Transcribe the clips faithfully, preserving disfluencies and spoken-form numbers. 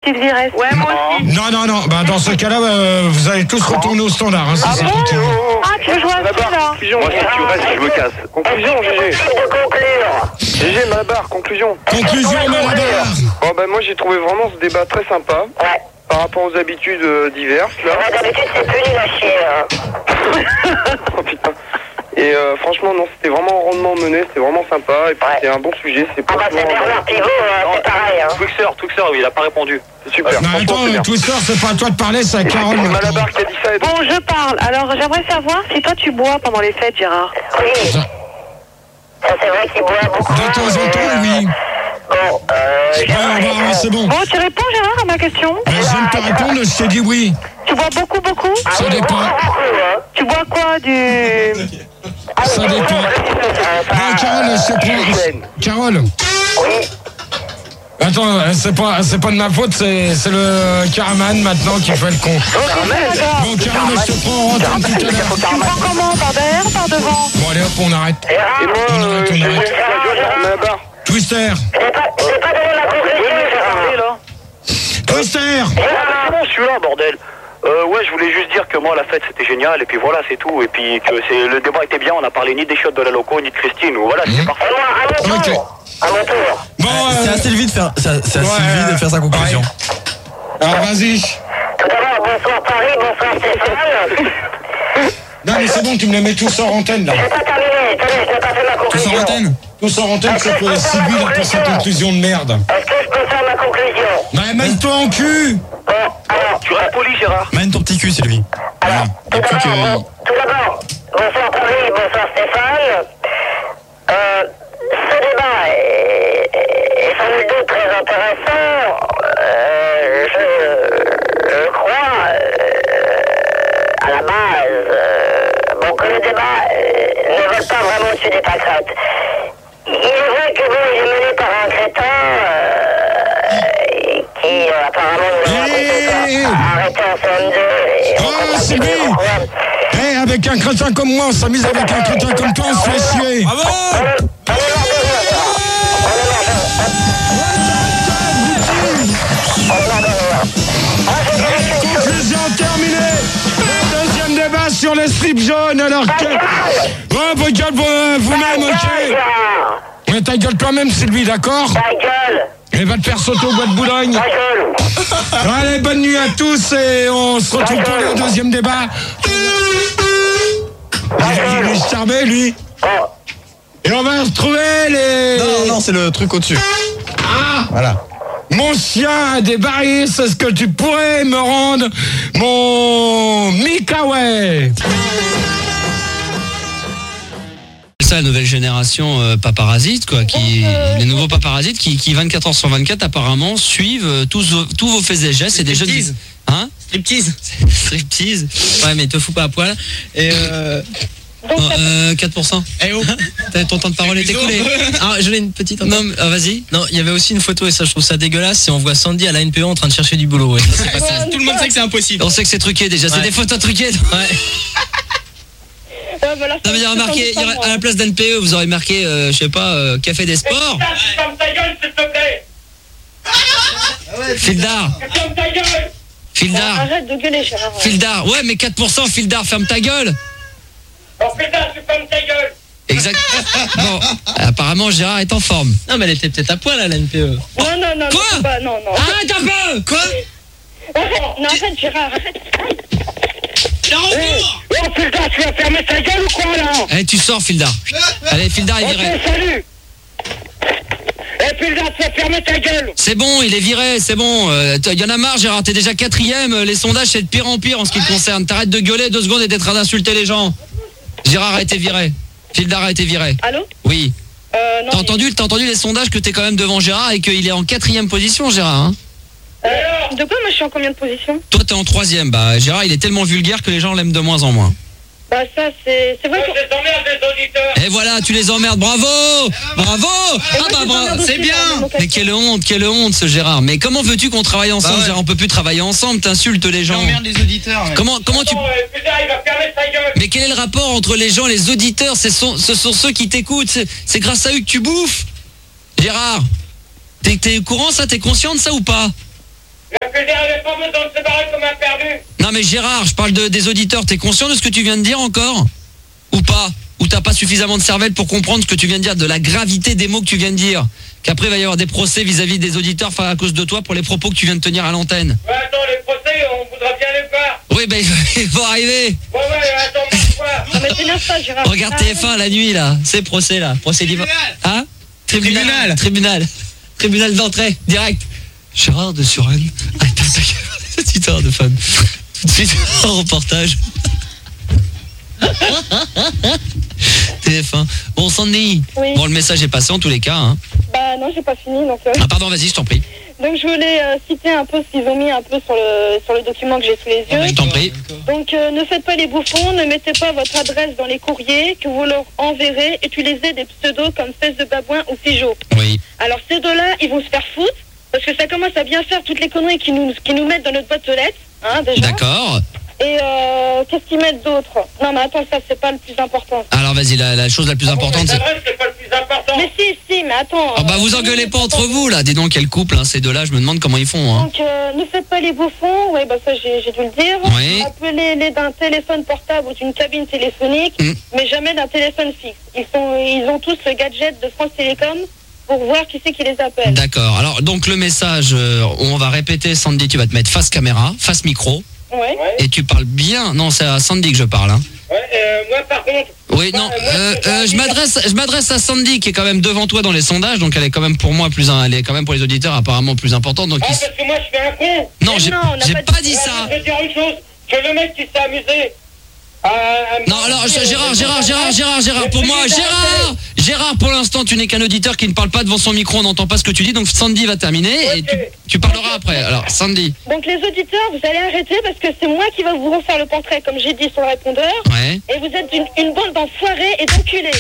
tu te virais. Ouais, moi aussi. Non, non, non. Bah, dans ce cas-là, euh, vous allez tous retourner au standard. Hein, ah bon tout Ah, tu veux jouer à ça, là? Moi, si tu restes, je me casse. Conclusion, G G. G G, Malabar, conclusion. Conclusion, Malabar. Bon, bah, moi, j'ai trouvé vraiment ce débat très sympa. Ouais. Par rapport aux habitudes euh, diverses, là. Ouais, d'habitude, c'est plus nul à chier, hein. Oh, putain. Et euh, franchement, non, c'était vraiment rondement mené, c'était vraiment sympa. Et puis, ouais. C'était un bon sujet. C'est pas. Ah, bah, c'est Bernard Pivot, euh, c'est pareil, hein. Twixer, Twixer, il a pas répondu. C'est super. Non, attends, Twixer, c'est pas à toi de parler, c'est à Carole. C'est Malabar qui a dit ça. Et bon, je parle. Alors, j'aimerais savoir si toi, tu bois pendant les fêtes, Gérard. Oui. Ça, c'est vrai qu'il boit beaucoup. De temps en temps, oui. Bon, euh... Ouais, bah, ouais, c'est bon. Bon, tu réponds, Gérard, à ma question? Mais je viens de te répondre, je t'ai dit oui. Tu bois beaucoup, beaucoup? Ah, Ça oui, dépend. beaucoup, hein. Tu bois quoi, du... Ça dépend. Bon, Carole, je te prends. Carole. Oui. Attends, c'est pas, c'est pas de ma faute, c'est, c'est le Caraman maintenant qui fait le con. Bon, Carole, je te prends en antenne tout à l'heure. Tu prends comment? Par derrière ou par devant? Bon, allez hop, on arrête. Et moi, On euh, arrête, on arrête. Malabar. Twister. J'ai pas, j'ai pas donné la conclusion, Twister. C'est bon, je suis là, bordel. Euh, ouais, je voulais juste dire que moi, la fête, c'était génial, et puis voilà, c'est tout. Et puis que c'est, le débat était bien, on a parlé ni des shots de la loco, ni de Christine, ou voilà, c'était parfait. Et moi, à mon tour. Ok. À mon tour. Bon, C'est euh, à Sylvie de faire, c'est à, c'est à ouais, Sylvie de faire sa conclusion. ouais. Alors, vas-y. Tout d'abord, bonsoir Paris, bonsoir Stéphane. Non, mais c'est bon, tu me les mets tous en antenne, là. Je n'ai pas terminé, attendez, je n'ai pas fait ma Tous conclusion. en antenne. Tous en antenne, c'est que Sylvie, il a pas sa conclusion de merde. Est-ce que je peux faire ma conclusion? Mais mène-toi en cul. Bon, alors, Tu restes poli, Gérard. Mène ton petit cul, Sylvie. alors, Il y tout a plus que... d'abord, bon, tout d'abord, bonsoir Paris, bonsoir Stéphane. Euh, ce débat est, est sans nul doute très intéressant. Euh, je, je crois, euh, à la base, euh, bon, que le débat euh, ne vole pas vraiment au-dessus des pâquerettes. Il est vrai que bon, il est mené par un crétin euh, qui euh, apparemment nous a Hey arrêté en C M deux. Et on Oh, comprend Sylvie. plus pourquoi. Eh, avec un crétin comme moi, on s'amuse avec un crétin comme toi, on se fait chier. Bravo. On est mort de rire. On est mort de rire. Moi, je dirais que c'est Conclusion terminée. Le deuxième débat sur les slips jaunes, alors que... Oh, vos gueules vous- vous-même, ok. Mais ta gueule toi-même, Sylvie, d'accord? Ta gueule. Et va te faire sauter au bois de Boulogne. Ta gueule. Allez, bonne nuit à tous et on se retrouve pour le deuxième débat. Il est charmé, lui. Oh. Et on va retrouver les... Non, non, c'est le truc au-dessus. Ah, Voilà. mon chien a des barils, est-ce que tu pourrais me rendre mon Mikawe? Ça, la nouvelle génération euh, paparasites, quoi, qui, les nouveaux paparasites qui, qui vingt-quatre heures sur vingt-quatre apparemment suivent euh, tous, vos- tous vos faits et gestes. C'est des jeunes. Striptease. Hein? Striptease. Striptease. Ouais, mais te fous pas à poil. Et euh... Non, euh, quatre pour cent. Eh oh. T'as- Ton temps de parole est écoulé. Ah, je l'ai une petite. Non, mais, ah, vas-y. Non, il y avait aussi une photo et ça, je trouve ça dégueulasse. C'est on voit Sandy à la N P O en train de chercher du boulot. Ouais. Ça, c'est passé. Tout le monde sait que c'est impossible. On sait que c'est truqué déjà. C'est Ouais. des photos truquées. Ouais. Ouais, voilà, Non, mais il y aura marqué, il y aura- à la place d'N P E, vous aurez marqué, euh, je sais pas, euh, Café des Sports. Ferme ta gueule, s'il te plaît. Fildar. Ferme ta gueule. Fildar. Arrête de gueuler, Gérard. Fildar. Ouais, mais quatre pour cent, Fildar, ferme ta gueule. Bon, putain, tu fermes ta gueule. Exact. Bon, apparemment, Gérard est en forme. Non, mais elle était peut-être à poil à la N P E. Non, non, non, Quoi non, pas, non, non. Arrête un peu. Quoi? Arrête, non, arrête, Gérard, arrête. Oh, putain, tu vas fermer ta gueule ou quoi, là? Allez, tu sors, Fildar. Allez, Fildar est Ok, viré. salut. Eh, putain, tu vas fermer ta gueule. C'est bon, il est viré, c'est bon. Il y en a marre, Gérard, t'es déjà quatrième. Les sondages, c'est de pire en pire en ce qui te concerne. T'arrêtes de gueuler deux secondes et d'être à d'insulter les gens. Gérard a été viré. Fildar a été viré. Allô? Oui. Euh, non. T'as entendu, t'as entendu les sondages que t'es quand même devant Gérard et qu'il est en quatrième position, Gérard, hein? Euh, de quoi, moi, je suis en combien de position? Toi, t'es en troisième. Bah, Gérard, il est tellement vulgaire que les gens l'aiment de moins en moins. Bah, ça, c'est c'est vrai que... Je t'emmerde, les auditeurs. Et voilà, tu les emmerdes. Bravo, bravo. Ah bah bravo, c'est bien. Mais quelle honte, quelle honte, ce Gérard. Mais comment veux-tu qu'on travaille ensemble, Bah ouais. Gérard? On peut plus travailler ensemble. T'insultes les gens. J'emmerde les auditeurs. Ouais. Comment, comment tu Bon, euh, putain, il va fermer ta gueule. Mais quel est le rapport entre les gens, les auditeurs? Ce sont, ce sont ceux qui t'écoutent. C'est, c'est grâce à eux que tu bouffes. Gérard, t'es, t'es au courant ça? T'es conscient de ça ou pas? La dire, il n'y a pas besoin de se barrer comme un perdu. Non mais Gérard, je parle de, des auditeurs. T'es conscient de ce que tu viens de dire encore? Ou pas? Ou t'as pas suffisamment de cervelle pour comprendre ce que tu viens de dire, de la gravité des mots que tu viens de dire? Qu'après il va y avoir des procès vis-à-vis des auditeurs à cause de toi pour les propos que tu viens de tenir à l'antenne. Ouais, attends, les procès, on voudra bien les faire. Oui, ben il faut arriver. Ouais, ouais, attends, marche pas. Non, mais t'énerve pas, Gérard. Regarde T F un la nuit là, c'est procès là, procès d'Ivan. Hein? Tribunal. Tribunal. Tribunal d'entrée, direct. Gérard de Suren. C'est auditeurs de fun. Tout de suite en reportage. T F un. Bon, Sandy. Oui. Bon, le message est passé en tous les cas. Hein. Bah non, j'ai pas fini. Donc, euh... Ah pardon, vas-y, je t'en prie. donc je voulais euh, citer un peu ce qu'ils ont mis un peu sur le, sur le document que j'ai sous les yeux. Je t'en prie. Donc euh, ne faites pas les bouffons, ne mettez pas votre adresse dans les courriers que vous leur enverrez, utilisez des pseudos comme Fesse de Babouin ou Figeaud. Oui. Alors ces deux-là, ils vont se faire foutre, parce que ça commence à bien faire toutes les conneries qu'ils nous, qu'ils nous mettent dans notre boîte aux lettres, hein, déjà. D'accord. Et euh, qu'est-ce qu'ils mettent d'autre? Non mais attends, ça c'est pas le plus important. Alors vas-y, la, la chose la plus importante, c'est... L'adresse, c'est pas le plus important. Mais si, si, mais attends. Oh bah vous euh, engueulez pas entre vous là, dis donc quel couple hein, ces deux-là, je me demande comment ils font hein. Donc euh, ne faites pas les bouffons, oui bah ça j'ai, j'ai dû le dire. Oui. Appelez-les d'un téléphone portable ou d'une cabine téléphonique, Mm. mais jamais d'un téléphone fixe. Ils sont, ils ont tous le gadget de France Télécom pour voir qui c'est qui les appelle. D'accord, alors donc le message, euh, on va répéter, Sandy, tu vas te mettre face caméra, face micro, Ouais. et tu parles bien, non c'est à Sandy que je parle hein. Ouais, euh, moi par contre. Oui, non, euh, euh, je m'adresse, je m'adresse à Sandy qui est quand même devant toi dans les sondages, donc elle est quand même pour moi plus, elle est quand même pour les auditeurs apparemment plus importante. Donc Ah, il- parce que moi je fais un con. non, Mais j'ai, non, on n'a j'ai pas pas, dit- dit Ouais, ça. Je veux dire une chose, que le mec qui s'est amusé. à- à- Non, alors je- Gérard, Gérard, Gérard, Gérard, Gérard, pour moi, Gérard, Gérard, pour l'instant, tu n'es qu'un auditeur qui ne parle pas devant son micro, on n'entend pas ce que tu dis, donc Sandy va terminer et tu, tu parleras après. Alors Sandy, Donc les auditeurs, vous allez arrêter parce que c'est moi qui vais vous refaire le portrait, comme j'ai dit sur le répondeur. ouais. Et vous êtes une, une bande d'enfoirés et d'enculés.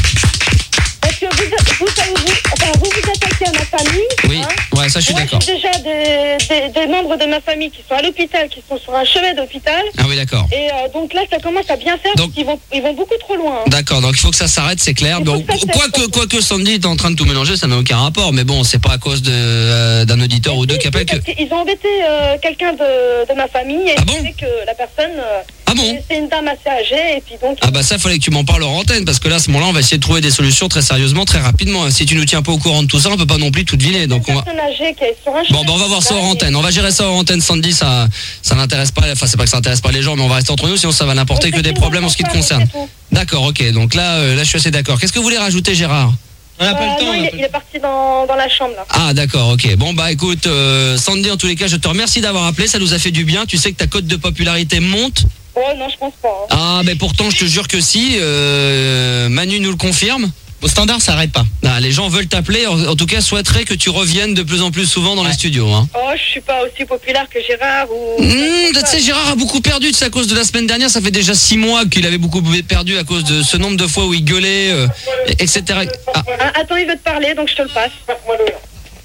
Parce que vous, vous, vous, vous, enfin, vous vous attaquez à ma famille. Oui, hein. ouais, ça je suis Moi, d'accord. j'ai déjà des, des, des membres de ma famille qui sont à l'hôpital, qui sont sur un chevet d'hôpital. Ah oui, d'accord. Et euh, donc là, ça commence à bien faire Donc- parce qu'ils vont, ils vont beaucoup trop loin. hein. D'accord, donc il faut que ça s'arrête, c'est clair. Il faut Donc, que ça s'arrête, quoi que, ça. quoi que Sandy est en train de tout mélanger, ça n'a aucun rapport. Mais bon, c'est pas à cause de, euh, d'un auditeur ou deux qui appelle que. Parce qu'ils ont embêté euh, quelqu'un de, de ma famille et Ah ils bon disaient que la personne, euh, Ah bon c'est- c'est une dame assez âgée et puis donc. Ah bah ça, fallait que tu m'en parles en antenne, parce que là, à ce moment-là, on va essayer de trouver des solutions très sérieusement, très rapidement. Si tu nous tiens pas au courant de tout ça, on peut pas non plus tout deviner. Donc on une va. personne âgée qui est sur un Bon, chevet bah on va voir ça en d'hôpital antenne. On va gérer ça en antenne, Sandy. Ça, ça n'intéresse pas. Enfin, c'est pas que ça intéresse pas les gens, mais on va rester entre nous, sinon ça va et- n'apporter on que fait des une problèmes en ce qui te bonne concerne. c'est tout. D'accord, ok. Donc là, euh, là, je suis assez d'accord. Qu'est-ce que vous voulez rajouter, Gérard? On n'a pas Euh, le temps. non, on il n'a est, pas il le est parti dans, dans la chambre là. Ah d'accord, ok. Bon bah écoute, euh, Sandy, en tous les cas, je te remercie d'avoir appelé, ça nous a fait du bien. Tu sais que ta cote de popularité monte. Oh non, je pense pas. hein. Ah mais pourtant, je te jure que si. euh, Manu nous le confirme. Au standard, ça arrête pas. Ah, les gens veulent t'appeler, en, en tout cas souhaiteraient que tu reviennes de plus en plus souvent dans les studios. Hein. Oh, je suis pas aussi populaire que Gérard ou. Mmh, tu sais, Gérard a beaucoup perdu, tu sais, à cause de la semaine dernière. Ça fait déjà six mois qu'il avait beaucoup perdu à cause de ce nombre de fois où il gueulait, euh, et cetera. Ah, Hein, attends, il veut te parler, donc je te le passe. Passe-moi le.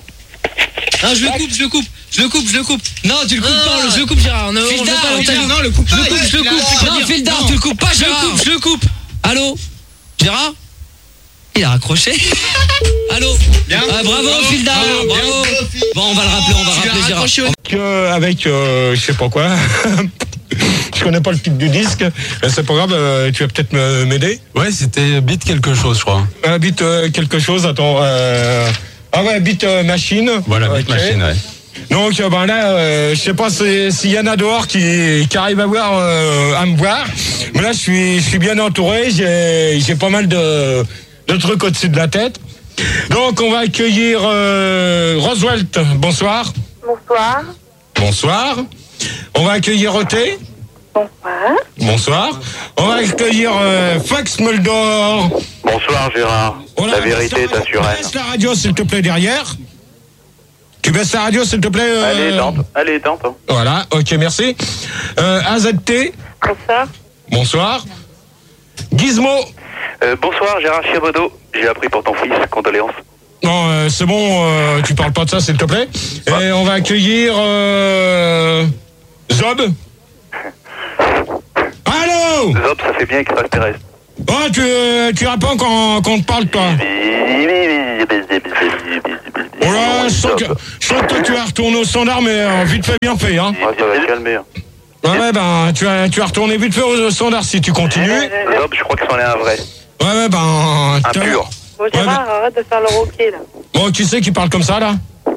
Non, je le coupe, je le coupe, je le coupe, je le coupe. non, tu le coupes Non, pas. non, je le coupe, Gérard. On ne Fildar, on veut pas on l'antenne. t'a dit- Non, le coupe. Je le Ah, coupe, je le coupe. non, Fildar, tu le coupes pas, Je le Gérard. coupe, je le coupe. Allô, Gérard? Il a raccroché. Allô. Bien. Ah, bravo, Bravo, Fildar. bravo, Bravo. bien. Bon, on va le rappeler, on va Tu l'as rappeler Gérard. raccroché au- Que avec euh, je sais pas quoi. Je connais pas le titre du disque, mais c'est pas grave, euh, tu vas peut-être me- m'aider. Ouais, c'était Beat quelque chose, je crois. Euh, Beat euh, quelque chose, attends. Euh... Ah ouais, Beat euh, Machine. Voilà, Beat Ok. Machine, ouais. Donc euh, ben là, euh, je sais pas si- s'il y en a dehors qui, qui arrivent à, voir, euh, à me voir, mais là je suis, je suis bien entouré, j'ai j'ai pas mal de, de trucs au-dessus de la tête. Donc on va accueillir euh, Roswelt, bonsoir. Bonsoir. Bonsoir. On va accueillir Oté. Bonsoir. Bonsoir. On va accueillir euh, Fax Moldor. Bonsoir Gérard. On La a- vérité est Tu assurée. baisses la radio s'il te plaît derrière. Tu baisses la radio s'il te plaît. euh, Allez, tente. Allez, tente. Voilà, ok, merci. Euh, A Z T. Bonsoir. Bonsoir. Gizmo. Euh, bonsoir Gérard Chiabodo. J'ai appris pour ton fils. Condoléances. Non, euh, c'est bon, euh, tu parles pas de ça, s'il te plaît. Et on va accueillir euh, Zob. Allô. Zob, ça fait bien extraterrestre. Oh, tu, tu réponds quand, quand on te parle, toi. Oh là, je sens que, je sens que toi, tu vas retourner au standard, mais euh, vite fait, bien fait, hein. Ouais, ça va calmer. Ouais, ouais, ben, tu vas, tu vas retourner vite fait au standard si tu continues. Hop, je crois que c'en est un vrai. Ouais, ouais, ben... Un t'as- pur. Bon, Gérard, Ouais, arrête de faire le roquet, là. Bon, qui c'est qui parle comme ça, là?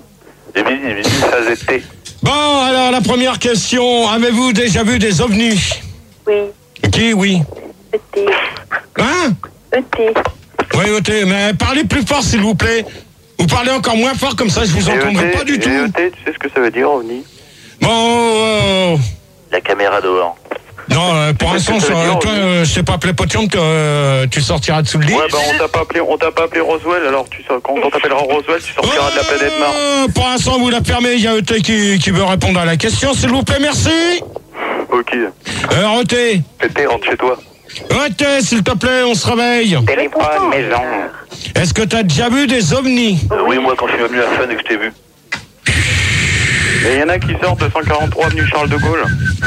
Ça Z T. Bon, alors, la première question. Avez-vous déjà vu des ovnis? Oui, Qui, oui? E T. Hein? E T. Oui, O T, mais parlez plus fort, s'il vous plaît. Vous parlez encore moins fort, comme ça, je vous entendrai pas du tout. E T, tu sais ce que ça veut dire, OVNI? Bon, euh... La caméra dehors. non, euh, pour l'instant, que ça veut ça- dire, toi, oui. euh, je t'ai pas appelé Potion, que euh, tu sortiras dessous le lit. Ouais, bah on t'a pas appelé, on t'a pas appelé Roswell, alors tu sors, quand on t'appellera Roswell, tu sortiras de la planète Mars. Euh, pour l'instant, vous la fermez. Il y a E T qui, qui veut répondre à la question, s'il vous plaît, merci. Ok. Alors, O T. Pété, rentre chez toi. O T, s'il te plaît, on se réveille. Téléphone, maison. Est-ce que t'as déjà vu des ovnis? Euh, oui, moi quand je suis venu à Fun et que je t'ai vu. Il y en a qui sortent de cent quarante-trois avenue Charles de Gaulle.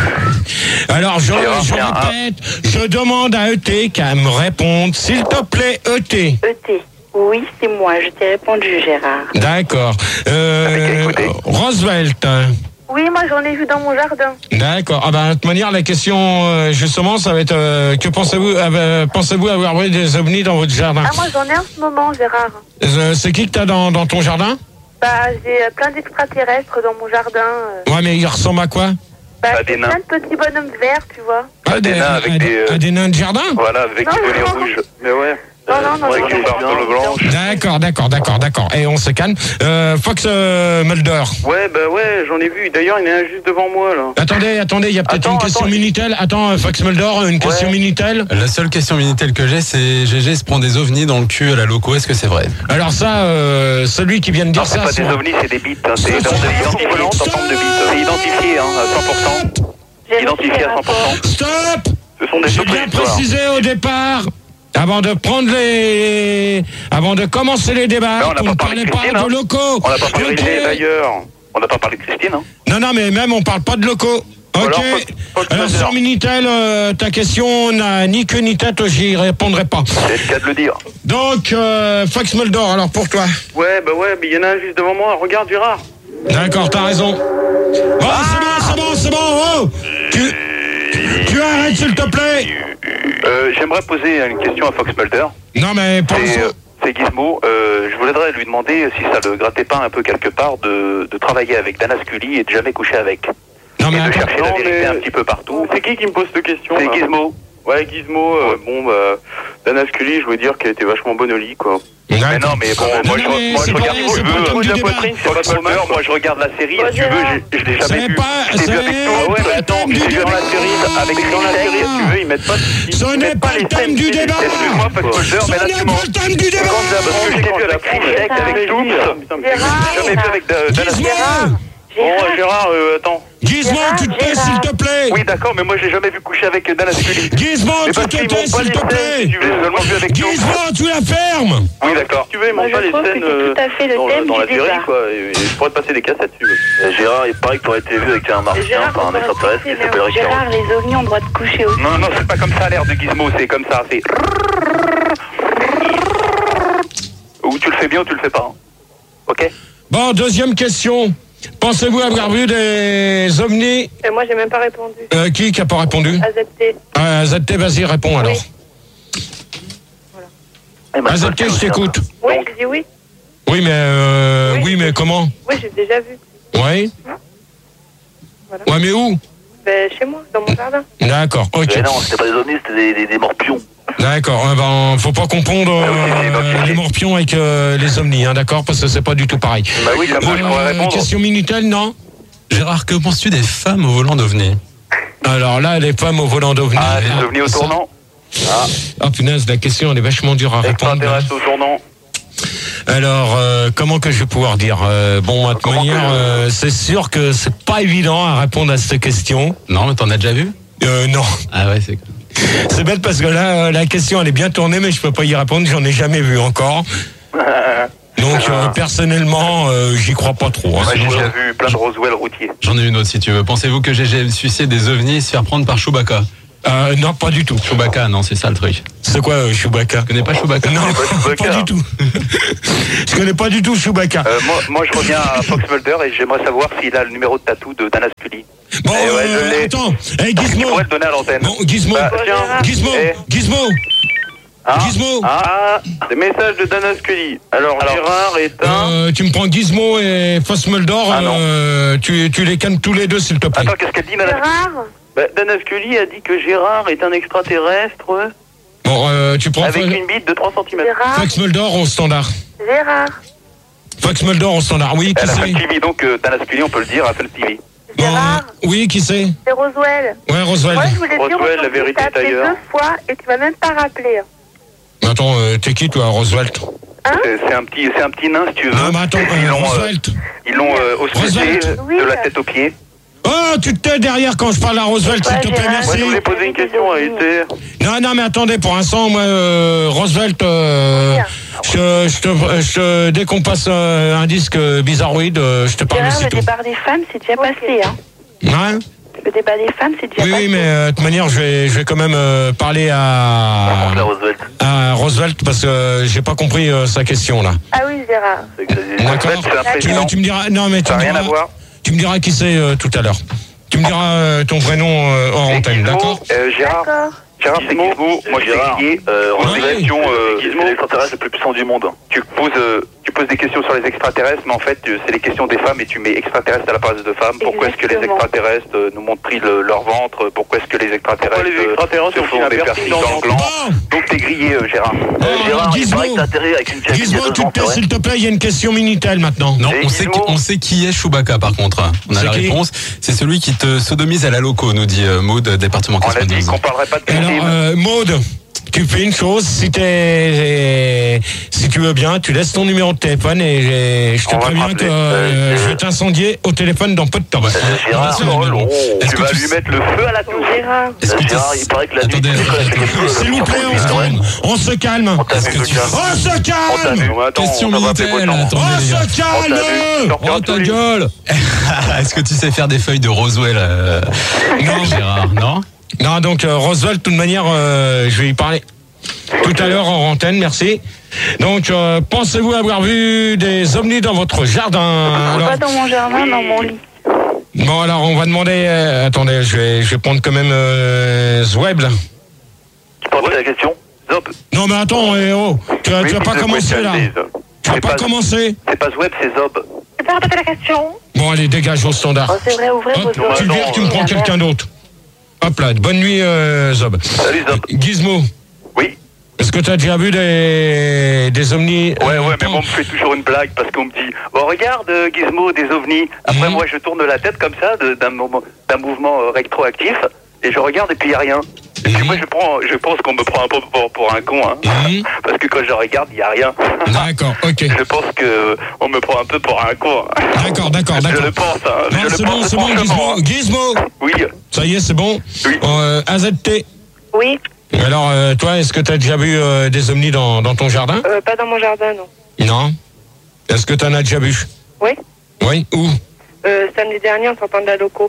Alors, je, Gérard, je bien, répète, je demande à E T qu'à me répondre, s'il te plaît, E T. E T. Oui, c'est moi, je t'ai répondu, Gérard. D'accord. Euh, Avec écoutez. Roosevelt. Oui, moi, j'en ai vu dans mon jardin. D'accord. Ah ben, de toute manière, la question, euh, justement, ça va être, euh, que pensez-vous, euh, pensez-vous avoir vu des ovnis dans votre jardin? Ah, moi, j'en ai en ce moment, Gérard. Euh, c'est qui que t'as dans, dans ton jardin? Bah, j'ai euh, plein d'extraterrestres dans mon jardin. euh. Ouais, mais ils ressemblent à quoi? Bah, Ah, c'est des nains. plein de petits bonhommes verts, tu vois. Ah, des nains avec à des, euh, à des nains de jardin? Voilà, avec Non, des bonnets non. rouges. Mais ouais. Non, non, non, Ouais, non, avec une non, barbe non, sur le non. blanche. D'accord, d'accord, d'accord, d'accord. Et on se calme. Euh, Fox euh, Mulder. Ouais, bah ouais, j'en ai vu. D'ailleurs, il y en a un juste devant moi, là. Attendez, attendez, il y a peut-être Attends, une question attends. Minitel. Attends, euh, Fox Mulder, une question Ouais. Minitel. La seule question Minitel que j'ai, c'est G G se prend des ovnis dans le cul à la loco. Est-ce que c'est vrai? Alors ça, euh, celui qui vient de dire Non, c'est ça, pas des c'est- ovnis, c'est des bits. Hein. C'est Ça, dans ça- des identités volantes en forme de bits. C'est identifié, hein, à cent pour cent. J'ai Identifié reçu les à cent pour cent. rapports. Stop. Ce sont des J'ai autres bien histoires. précisé au départ, avant de prendre les, avant de commencer les débats, Non, on n'a qu'on pas ne parlé parlait de pas Christine, de hein. locaux. On n'a pas parlé Ok. d'ailleurs. On n'a pas parlé de Christine, hein. Non, non, mais même on parle pas de locaux. Ok. Alors, Fox- Fox Alors Mulder. sans Minitel, euh, ta question n'a ni queue ni tête, j'y répondrai pas. C'est le cas de le dire. Donc, euh, Fox Mulder, alors pour toi. Ouais, bah ouais, mais il y en a un juste devant moi. Regarde, Gérard. D'accord, t'as raison. Bon, c'est bon, c'est bon, c'est bon. Oh, tu, tu arrêtes, s'il te plaît. Euh, J'aimerais poser une question à Fox Mulder. Non, mais pour C'est l'instant- euh, c'est Gizmo. Euh, je voudrais lui demander si ça le grattait pas un peu quelque part de, de travailler avec Dana Scully et de jamais coucher avec. Non, mais et de attends. chercher la Non, vérité mais- un petit peu partout. C'est qui qui me pose cette question C'est là Gizmo. Ouais, Gizmo, euh, bon, bah, Dana Scully, je veux dire qu'elle était vachement bonne au lit, quoi. Mais D'accord. non, mais bon, Non, moi, non, je, mais moi, c'est je pas- regarde, c'est si tu pas le veux, thème moi, du de la débat. poitrine, c'est pas trop mal. Moi, je regarde la série, Bon, si tu veux, Gérard. j'ai- je l'ai C'est jamais vu. pas- Je l'ai vu c'est avec toi. pas Ouais, le mais attends, thème je du l'ai vu dans la débat. série avec Dans la série, Richard. si tu veux, ils mettent pas... Ce n'est pas le thème du débat. Excuse-moi, Fox Mulder, mais là, Ce tu n'est mens. pas le thème du débat. Quand ça, parce que je t'ai vu avec Richard, avec Stoops. Gérard, J'ai jamais vu avec Da- Dana Scully. Gérard, Bon, Gérard, Gérard, euh, attends. Gizmo, tu te tais, Gérard. s'il te plaît. Oui, d'accord, mais moi, j'ai jamais vu coucher avec Dana Scully. Gizmo, Mais tu parce te qu'ils tais, m'ont pas s'il te les scènes, plaît. si tu veux, seulement vu avec Stoops. Gizmo, tu la fermes. Oui, d'accord. Si tu veux, ils Moi, montent je pas les trouve que scènes c'est euh, tout à fait le dans, thème dans la du série, débat. quoi. Et, et je pourrais te passer des cassettes, si tu veux. Gérard, il paraît que t'aurais été vu avec un martien, Gérard, enfin un on va extraterrestre qui rester, s'appelle mais Richard. Gérard, les ovnis ont le droit de coucher aussi. Non, non, c'est pas comme ça l'air de Gizmo, c'est comme ça, c'est... Ou tu le fais bien ou tu le fais pas. hein. Ok. Bon, deuxième question. Pensez-vous avoir vu des ovnis? Et moi, j'ai même pas répondu. Euh, qui qui a pas répondu? A Z T. euh, Z T, vas-y, réponds alors. Eh ben, Ah, Z T, je t'écoute. Oui, j'ai dit oui. Oui, mais euh, Oui. oui, mais comment? Oui, j'ai déjà vu. Oui. Voilà. Ouais, mais où? Ben, chez moi, dans mon jardin. D'accord, ok. Mais non, c'était pas des ovnis, c'était des, des, des morpions. D'accord, euh, ben, faut pas confondre Ah oui, c'est euh, identifié. les morpions avec euh, les omnis, hein, d'accord? Parce que c'est pas du tout pareil. Bah oui, comme moi, je pourrais Euh, répondre. question Minitel, non? Gérard, que penses-tu des femmes au volant d'ovnis? Alors là, les femmes au volant d'ovnis. Ah, des ovnis au ça- tournant. Ah punaise, la question elle est vachement dure à répondre. Extraterrestres au tournant. Alors, euh, comment que je vais pouvoir dire euh, Bon, à toute Comment manière, que- euh, c'est sûr que c'est pas évident à répondre à cette question. Non, mais t'en as déjà vu? Euh, non. Ah ouais, c'est C'est bête parce que là, euh, la question elle est bien tournée, mais je peux pas y répondre, j'en ai jamais vu encore. Donc, euh, personnellement, euh, j'y crois pas trop. hein. Moi, j'ai Sinon, déjà j'en- vu plein de Roswell routiers. J'en ai une autre si tu veux. Pensez-vous que G G aime sucer des ovnis et se faire prendre par Chewbacca? Euh, non, pas du tout. Chewbacca, non, c'est ça le truc. C'est quoi euh, Chewbacca? Tu connais pas Chewbacca? Non, pas pas du tout. Je connais pas du tout Chewbacca. Euh, moi, moi, je reviens à Fox Mulder et j'aimerais savoir s'il a le numéro de tatou de Dana Scully. Bon, Eh ouais, euh, je l'ai. attends, hey, Il Gizmo. pourrait le donner à l'antenne. Bon, Gizmo, Bah, tiens. Gizmo, Eh. Gizmo, Hein Gizmo. Ah, des messages de Dana Scully. Alors, Alors, Gérard est un... Euh, tu me prends Gizmo et Fossmuldor, Ah, non. euh, tu, tu les cannes tous les deux, s'il te plaît. Attends, qu'est-ce qu'elle dit, Dana Scully? Gérard Bah, Dana Scully a dit que Gérard est un extraterrestre Bon, euh, tu prends avec Fo- une bite de trois centimètres. Gérard Foxmuldor au standard. Gérard Foxmuldor au standard, oui, qui Elle a fait c'est? le T V, donc euh, Dana Scully, on peut le dire, a fait le T V. Bon, Gérard euh, oui, qui c'est? C'est Roswell. Ouais, Roswell. Moi, je voulais dire Roswell, la aujourd'hui, vérité t'as est appelé ailleurs. deux fois et tu m'as même pas rappelé. Attends, euh, t'es qui, toi, Roosevelt? C'est c'est un petit, c'est un petit nain, si tu veux. Non, mais attends, ils euh, l'ont, euh, Roosevelt. ils l'ont euh, ausculté Roosevelt. Oui, de la euh. tête aux pieds. Oh, tu te tais derrière quand je parle à Roosevelt, s'il Ouais, te plaît, Gérard. Moi, merci. je voulais poser une question à Été. Non, non, mais attendez, pour l'instant, moi, euh, Roosevelt, euh, je, je te, je te- dès qu'on passe euh, un disque euh, bizarroïde, euh, je te parle Gérard, le aussitôt. débat des femmes, c'est déjà passé. Hein. Ouais. Le débat des femmes, c'est déjà Oui, passé. oui, mais euh, de toute manière, je vais, je vais quand même euh, parler à, La Roosevelt. à Roosevelt parce que euh, j'ai pas compris euh, sa question là. Ah oui, Gérard. D'accord. Roosevelt, c'est un Tu, président. tu me diras, non mais tu Ça me n'a rien diras, à voir. tu me diras qui c'est euh, tout à l'heure. Tu me diras euh, ton vrai nom euh, hors Et antenne, Gizmo, d'accord? euh, Gérard, D'accord. Gérard, c'est Gizmo. Moi, je Gérard. suis grillé. Euh, Ouais. organisation, euh, Gizmo, l'extraterrestre le plus puissant du monde. tu poses, euh, tu poses des questions sur les extraterrestres, mais en fait, euh, c'est les questions des femmes et tu mets extraterrestres à la place de femmes. Pourquoi est-ce que les Exactement. extraterrestres euh, nous montrent le- leur ventre? Pourquoi est-ce que les extraterrestres, Pourquoi les extraterrestres euh, ont se font fait des un piercings piercing dans le gland? Bon, Donc t'es grillé, euh, Gérard. Euh, Gérard, il Gizmo. paraît que t'as atterri avec une pièce il y a Gizmo, deux tu ans, te tais, c'est vrai. s'il te plaît, il y a une question Minitel maintenant. Non, Et on sait, qui, Gizmo on sait qui est Chewbacca par contre. On a C'est la qui réponse. C'est celui qui te sodomise à la loco, nous dit euh, Maud, département On a dit quatre-vingt-douze. qu'on parlerait pas de Alors, victimes. euh, Maud, tu fais une chose, si t'es, si tu veux bien, tu laisses ton numéro de téléphone et, et je te On va te préviens rappeler. que euh, Euh, je vais t'incendier au téléphone dans peu de temps. Gérard, C'est bon, oh, bon. non. Est-ce Tu que vas tu lui mettre le feu à la tour. Gérard. Est-ce que t'es- Gérard, il paraît que la nuit, Attendez, tu décolles avec attendez. quelque chose. S'il vous plaît, on se calme. On se calme. On t'a Est-ce vu, que le tu- gars. On se On t'a calme. vu. Attends, Question on t'a rappelé Minitel, Potent. attendez On les gars. se calme. Oh ta gueule. Est-ce que tu sais faire des feuilles de Roswell, euh, Non. Gérard? Non. Non, donc euh, Roswell, de toute manière, euh, je vais y parler tout à l'heure en antenne, merci. Donc, euh, pensez-vous avoir vu des ovnis dans votre jardin? Alors, Pas dans mon jardin, dans mon lit. bon, alors, on va demander... euh, attendez, je vais, je vais prendre quand même euh, Zweb, là. Tu peux reposer la question? Zop. Non, mais attends, eh, oh, tu vas, Oui, tu vas pas c'est commencer, là. Please. Tu vas C'est pas pas- commencer. C'est pas Zweb, c'est Zob. Tu peux répéter la question? Bon, allez, dégage au standard. Oh, c'est vrai, ouvrez Hop, vos oreilles. tu vires, tu me prends quelqu'un d'autre. Hop là, bonne nuit, euh, Zob. Salut, Zop. Gizmo, Oui. est-ce que tu as déjà vu des, des ovnis? Ouais, euh, ouais, mais pas- moi, on me fait toujours une blague parce qu'on me dit oh, regarde, euh, Gizmo, des ovnis. Après, Mhm. moi, je tourne la tête comme ça, de- d'un moment- d'un mouvement euh, rétroactif, et je regarde et puis il n'y a rien. Et puis Mhm. moi, je, prends, je pense qu'on me prend un peu pour, pour un con, hein, Mhm. parce que quand je regarde, il n'y a rien. D'accord, ok. Je pense qu'on me prend un peu pour un con. hein. D'accord, d'accord, Je d'accord. le pense, hein. Non, je le c'est bon, pense c'est bon, franchement, Gizmo. hein. Gizmo, Oui, ça y est, c'est bon. Oui. Euh, A Z T. Oui, Alors, euh, toi, est-ce que tu as déjà vu euh, des ovnis dans, dans ton jardin? euh, pas dans mon jardin, non. Non. Est-ce que tu en as déjà vu? Oui, Oui, où? euh, samedi dernier, en sortant de la loco.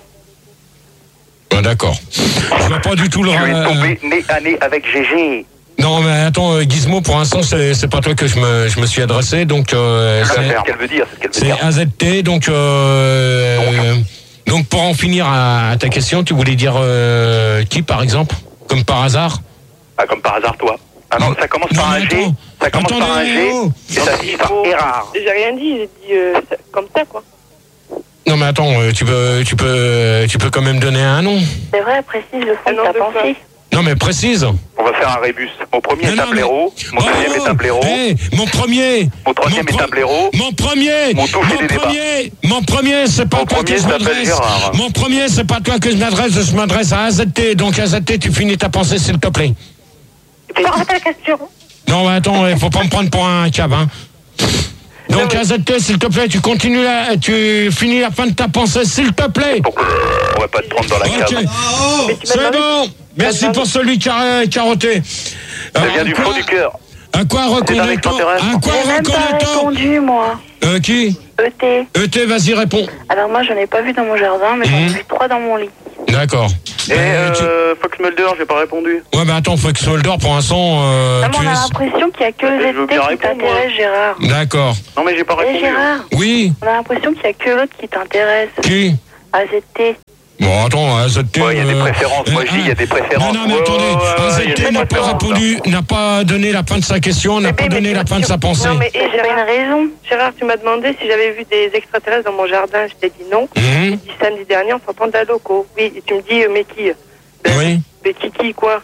Ah, d'accord. Je vois pas du tout le... je suis euh, tombé nez à nez avec G G. Non, mais attends, euh, Gizmo, pour l'instant, c'est c'est pas toi que je me, je me suis adressé, donc... Euh, C'est c'est- ce qu'elle veut dire, c'est ce qu'elle veut c'est dire. A Z T, donc... Euh, donc, pour en finir à, à ta question, tu voulais dire euh, qui, par exemple? Comme par hasard? Ah, comme par hasard, toi. Ah non, ça commence Non, par mais un G, attends. ça commence par un Attendez, G, oh. et ça finit par Erard. J'ai rien dit, j'ai dit euh, ça- comme ça, quoi. Non, mais attends, euh, tu peux, tu peux, tu peux quand même donner un nom. C'est vrai, précise le fond de nom ta de quoi? pensée. Non, mais précise. On va faire un rébus. Mon premier Non, est non, un blaireau, mon Oh, deuxième est un blaireau, hey, mon premier. mon troisième est un blaireau. Mon premier. Mon toucher des débats. premier. Mon premier, c'est pas Mon toi premier que je s'appelle m'adresse. Gérard. Mon premier, c'est pas toi que je m'adresse. Je m'adresse à A Z T. Donc A Z T, tu finis ta pensée, s'il te plaît. Tu peux répéter la question? Non, mais attends, il faut pas me prendre pour un cave, hein. Donc A Z T, s'il te plaît, tu continues là, tu finis la fin de ta pensée, s'il te plaît. Pourquoi on va pas te prendre dans la Ok. cave? Oh, Mais tu m'as C'est demandé- bon. Merci pour celui qui a carotté. Ça Alors, vient à du quoi- fond du cœur. À quoi C'est un reconnaît-on extraterrestre. À quoi J'ai même pas reconnaît-on répondu, moi. Euh, qui E T. E T, vas-y, réponds. Alors moi, j'en ai pas vu dans mon jardin, mais j'en ai Mhm. vu trois dans mon lit. D'accord. Et Euh, tu- euh, Fox Mulder, j'ai pas répondu. Ouais, mais attends, Fox Mulder, pour l'instant, euh, Non, mais tu on a es- l'impression qu'il n'y a que Je veux Z T bien qui répondre, t'intéresse, Gérard. D'accord. Non, mais j'ai pas Eh répondu. Gérard, Oui, on a l'impression qu'il n'y a que l'autre qui t'intéresse. qui A Z T. Bon, attends, A Z T... Ouais, il y a des euh, préférences. Moi, je dis, il y a des préférences. Non, non, mais Ouais, attendez, ouais, ouais, il y a A Z des T n'a pas préférences. répondu, n'a pas donné la fin de sa question, n'a Eh pas ben, mais donné tu- la fin de tu- sa pensée. Non, mais eh, j'ai pas une raison. Gérard, tu m'as demandé si j'avais vu des extraterrestres dans mon jardin. Je t'ai dit non. Mhm. J'ai dit samedi dernier en sortant de la loco. Oui, et tu me dis, euh, mais qui Ben, Oui. Mais qui, qui, quoi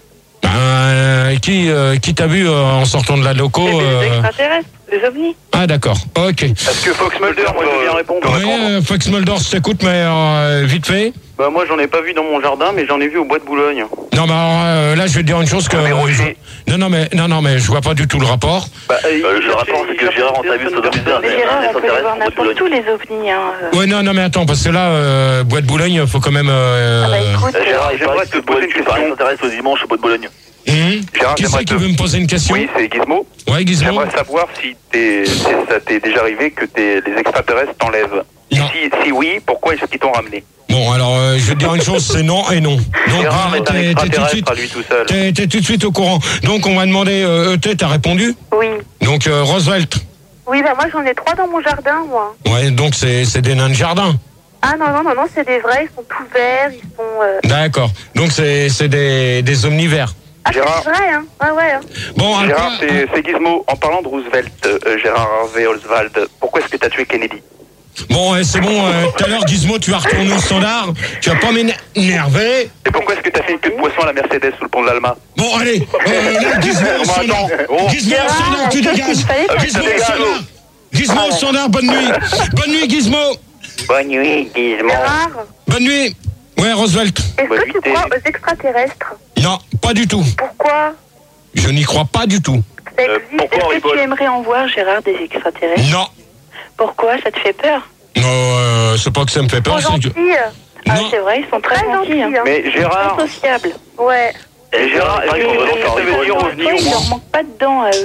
Ben, qui euh, qui t'a vu euh, en sortant de la loco Eh ben, euh, Les extraterrestres, les ovnis. Ah, d'accord, ok. Est-ce que Fox Mulder, moi, je veux bien répondre. Oui, euh, Fox Mulder, je t'écoute, mais euh, vite fait. Bah, moi, j'en ai pas vu dans mon jardin, mais j'en ai vu au bois de Boulogne. Non, mais alors, euh, là, je vais te dire une chose que... Mais Roger. Non, non, mais, non, non, mais je vois pas du tout le rapport. Bah, Euh, le rapport, c'est que Gérard, on t'a vu sur le bizarre. Mais Gérard, on peut les voir n'importe où, les ovnis. Hein. Ouais, non, non, mais attends, parce que là, euh, Bois de Boulogne, faut quand même... Euh, Ah bah écoute, Euh, Gérard, il J'aimerais paraît te que poser une tu question. parais s'intéresse au dimanche au bois de Boulogne. hum, Gérard, qui j'aimerais c'est qui te- veut me poser une question? Oui, c'est Gizmo. Ouais, Gizmo. J'aimerais savoir si, t'es, si ça t'est déjà arrivé que t'es, les extraterrestres t'enlèvent. Et Non. si, si oui, pourquoi est-ce qu'ils t'ont ramené? Bon, alors, euh, je vais te dire une chose, c'est non et non. Donc, Gérard voilà, est un t'es- t'es tout de extraterrestre suite... à lui tout seul. T'es t'es tout de suite au courant. Donc, on va demander... Euh, E T, t'as répondu? oui. Donc, euh, Roosevelt. Oui, bah moi j'en ai trois dans mon jardin, moi. Ouais, donc c'est c'est des nains de jardin. Ah non, non, non, non, c'est des vrais, ils sont tout verts, ils sont... Euh... D'accord. Donc, c'est c'est des, des omnivores. Ah, c'est Gérard. vrai, hein. Ouais, ouais. Hein. Bon, à Gérard, quoi- c'est, c'est Gizmo. En parlant de Roosevelt, euh, Gérard Harvey Oswald, pourquoi est-ce que t'as tué Kennedy? Bon, ouais, c'est bon. euh, Tout à l'heure, Gizmo, tu vas retourner au standard. Tu vas pas m'énerver. Et pourquoi est-ce que t'as fait une queue de poisson à la Mercedes sous le pont de l'Alma? Bon, allez. Euh, là, Gizmo au Bon, standard. attends. Oh. Gizmo au standard, tu Gérard, dégages. il fallait pas- Gizmo Ah, au dégage, standard. Gizmo au standard, bonne nuit. Bonne nuit, Gizmo. Bonne nuit, Gizmo. Gérard, Bonne nuit. Ouais, Roosevelt. est-ce Bah, que lui, tu t'es- crois aux extraterrestres? Non, pas du tout. Pourquoi? Je n'y crois pas du tout. Ça Euh, existe. pourquoi, Est-ce que Ripoll tu aimerais en voir, Gérard, des extraterrestres? Non. Pourquoi? Ça te fait peur? Non, euh, c'est pas que ça me fait Ils peur. sont c'est que- gentils. Ah, Non. c'est vrai, ils sont très, gentils. Hein. Mais Gérard, Très sociables. Ouais. Et Gérard, est-ce il que paraît tu sais ce que ça veut dire Toi, ovni il au moins? leur manque pas de dents à eux.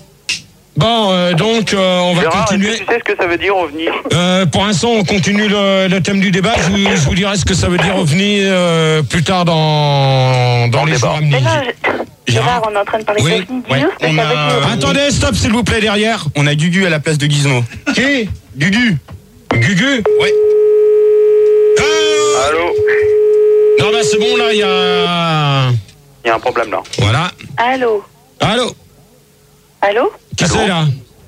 Bon, euh, donc, euh, on va Gérard, est-ce continuer. que tu sais ce que ça veut dire ovni? Euh, pour l'instant, on continue le, le thème du débat. Je vous, je vous dirai ce que ça veut dire ovni euh, plus tard dans, dans Dans le les débat. jours à Mais venir. là, je- Gérard, on est en train de parler Oui, d'ovnis. ouais. Dis-nous ce que On ça a- veut dire. Attendez, stop, s'il vous plaît, derrière. On a Gugu à la place de Gizmo. Qui Gugu. Gugu Ouais. Ah Allô? non, bah c'est bon, là, il y a... Il y a un problème là. Voilà. Allô? Allô Allô? Qui Allô c'est, là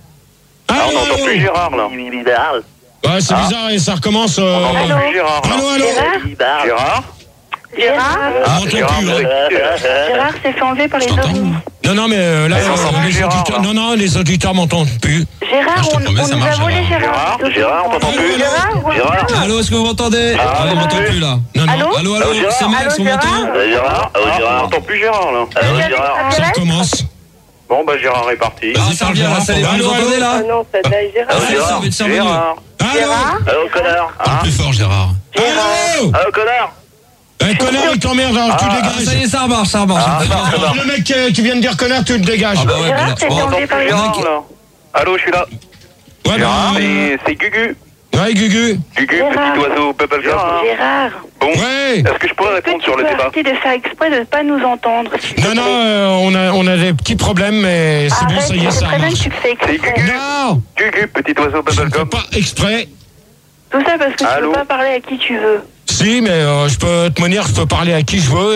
Ah, Allô, on n'entend allô plus Gérard là. Bizarre. Ouais, c'est bizarre, et ça recommence... euh, On n'entend Allô plus Gérard là. Allô, allô Gérard? Bizarre. Gérard? Gérard? On m'entend Gérard, plus, vous hein. êtes qui, euh Gérard s'est fait enlever par les t'entends. ovnis. Non, non, mais euh, là, Mais on euh, entend plus les Gérard, auditeurs... là. Non, non, les auditeurs m'entendent plus. Gérard, Ah, je te on, promets, on ça nous a marche, volé Gérard. Gérard. Gérard, Gérard, on t'entend plus. Gérard, on- Gérard. Allô, est-ce que vous m'entendez? Ah, Ah, on m'entend plus là. Non, non. Allô Allô, allô, Allô, Gérard. c'est Max, Allô, on m'entend? Gérard Euh, Gérard. Ah, oui, Ah, on Gérard. n'entend plus Gérard là. Ah, oui, Gérard. Gérard. Ça recommence. Bon bah Gérard est parti. Vas-y, parle bien, là, ça y est, vous Allô, nous allô. entendez Ah là? non, ça daille Gérard. Allô, Ah, Gérard. ça va être survenu. Gérard. Allô Gérard? Allô, connard. Parle plus fort, Gérard. Allô Allô, connard. Eh, connard, il t'emmerde, alors tu Ah, dégages. ça y est, ça remarche, ça remarche. Ah, Ah, Alors, le mec euh, qui vient de dire connard, tu le dégages. bah ouais, Gérard bah, s'est bon, fait On enlever n'entend par plus les Gérard ovnis. là. Allô, je suis là. Ouais, Gérard, bah, c'est, c'est Gugu. ouais, Gugu. Gugu, Gérard. petit oiseau bubblegum. Gérard, Bon, Ouais. est-ce que je pourrais est-ce que répondre tu sur peux le débat? arrêter de faire exprès de ne pas nous entendre? s'il te Non, non, plaît? euh, on, a, on a des petits problèmes, mais c'est bon, Arrête, ça y est, c'est ça très bien que marche. tu le fais C'est exprès. Gugu. Non, Gugu, petit oiseau je ne fais bubblegum. pas exprès. Tout ça parce que tu Allô? peux pas parler à qui tu veux. Si, mais euh, je peux te dire, je peux parler à qui je veux.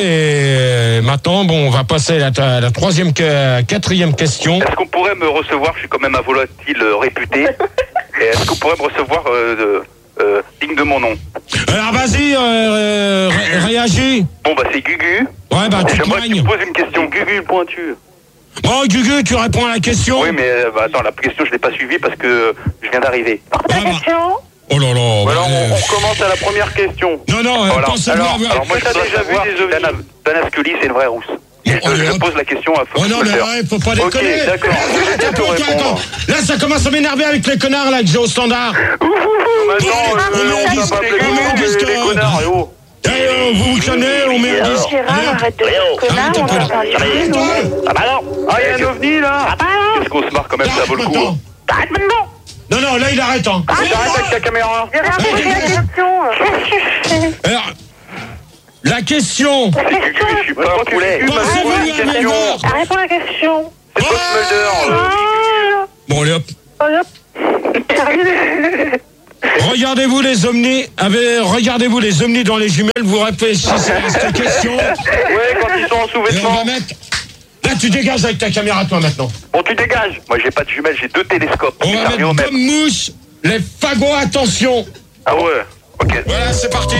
Et maintenant, bon, on va passer à la, à la troisième, que- quatrième question. Est-ce qu'on pourrait me recevoir? Je suis quand même un volatile euh, réputé. Et est-ce qu'on pourrait me recevoir euh, de- euh, digne de mon nom? Alors vas-y, euh, euh, ré- réagis. Bon bah c'est Gugu. Ouais, bah tu te J'aimerais que tu moignes. me poses une question. Gugu le pointu. Bon, Gugu, tu réponds à la question. Oui mais euh, bah, attends, la question je l'ai pas suivie parce que je viens d'arriver. Ah, bah, oh là là. Voilà, bah, on, euh, on recommence à la première question. Non, non, euh, Voilà. pense à Alors, moi. alors moi j'ai déjà vu des ovnis. Dana, Dana Scully c'est une vraie rousse. Bon, je, allez, je hop. pose la question à Oh Fox non, mais Mulder. ouais, faut pas Ok, déconner. d'accord. Attends, Je vais te attends, répondre. attends. Là, ça commence à m'énerver avec les connards là que j'ai au standard. Maintenant, Bon, euh, allez, on on va dit- pas appeler on Gugu, dit mais que- les connards, et oh. Eh, euh, vous vous calmez, on met un disque. Gérard, arrête de dire connard, Arrête on un peu, là. t'entend dire Arrête, nous. toi. Ah, bah non. Ah, il y a un ovni là. Qu'est-ce qu'on se marre quand même, ça vaut le coup. Attends. Arrête maintenant. Non, non, là, il arrête. Hein. J'arrête avec la caméra. Gérard, pose la question. Alors, là, La question. C'est Gugu, mais je suis pas un poulet. Bon, c'est vous, Une un question. Mulder. Réponds à la question. C'est Bob Mulder. euh. Bon, allez hop. Oh, hop. Regardez-vous les omnis, avez, regardez-vous les omnis dans les jumelles, vous réfléchissez à cette question. Ouais, quand ils sont en Et on va sous-vêtements. mettre. Là, tu dégages avec ta caméra, toi, maintenant. Bon, tu dégages. Moi, j'ai pas de jumelles, j'ai deux télescopes. On Ça va revient au mettre même. comme mouche, les fagots, attention. Ah ouais. Ok. Voilà, c'est parti.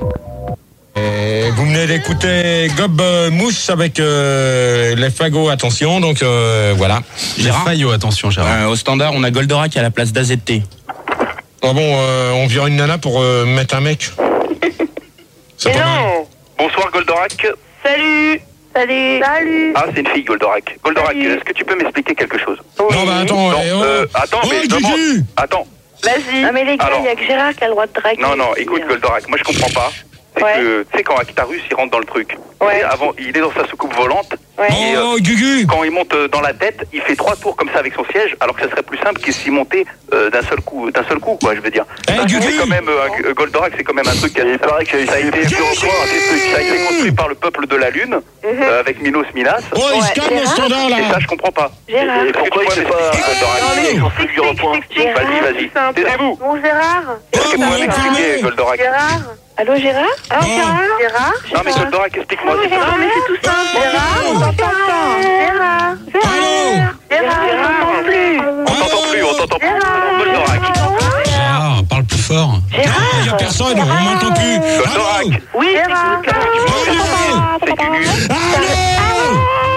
Et vous venez d'écouter Gob euh, Mouche avec euh, les fagots, attention, donc euh, voilà. Les faillots, attention, Gérard. Euh, au standard, on a Goldorak à la place d'A Z T. Ah bon, euh, on vire une nana pour euh, mettre un mec. C'est Mais pas mal. non. Bonsoir, Goldorak. Salut. Salut. Salut. Ah, c'est une fille, Goldorak. Goldorak, Salut. est-ce que tu peux m'expliquer quelque chose? Non, bah attends, Non, eh, oh. euh, attends, Oh, mais Gugu. demande. Attends. Vas-y. Non mais les gars, Alors. il y a que Gérard qui a le droit de draguer. Non, non, écoute, Goldorak, moi je comprends pas. C'est Ouais. que, tu sais, quand Actarus il rentre dans le truc, Ouais. et avant, il est dans sa soucoupe volante, Ouais. et euh, Oh, Gugu. quand il monte euh, dans la tête, il fait trois tours comme ça avec son siège, alors que ça serait plus simple que s'il montait euh, d'un seul coup, d'un seul coup, quoi, je veux dire. Eh, Ça, Gugu. c'est quand même, euh, euh, Goldorak, c'est quand même un truc qui a disparu, que ça a été, Gugu. ça a été construit par le peuple de la Lune, euh, avec Minos Minas. Oh, il se Ouais, calme au Gérard. standard, là. Et ça, je comprends pas. Gérard. Et pourquoi il fait pas, Goldorak? Non, mais Il faut je plus dur au point. t'explique, Vas-y, Gérard, vas-y. c'est simple. Taisez-vous. Bon Gérard. Est-ce que Oh, tu vous peux m'expliquer, m'expliquez. Goldorak? Gérard. Allô Gérard. Allô Oh. Gérard. Gérard. Non, mais Goldorak, explique-moi. s'il te plaît. Non mais c'est tout simple. Oh. Gérard. On t'entend pas. Gérard. Allô. Gérard. On t'entend plus. On t'entend plus, on t'entend plus. Gérard. Goldorak. Gérard, parle plus fort. Gérard. Il n'y a personne, on m'entend plus. Goldorak. Allô. Oui Gérard. C'est Gugu. Allô.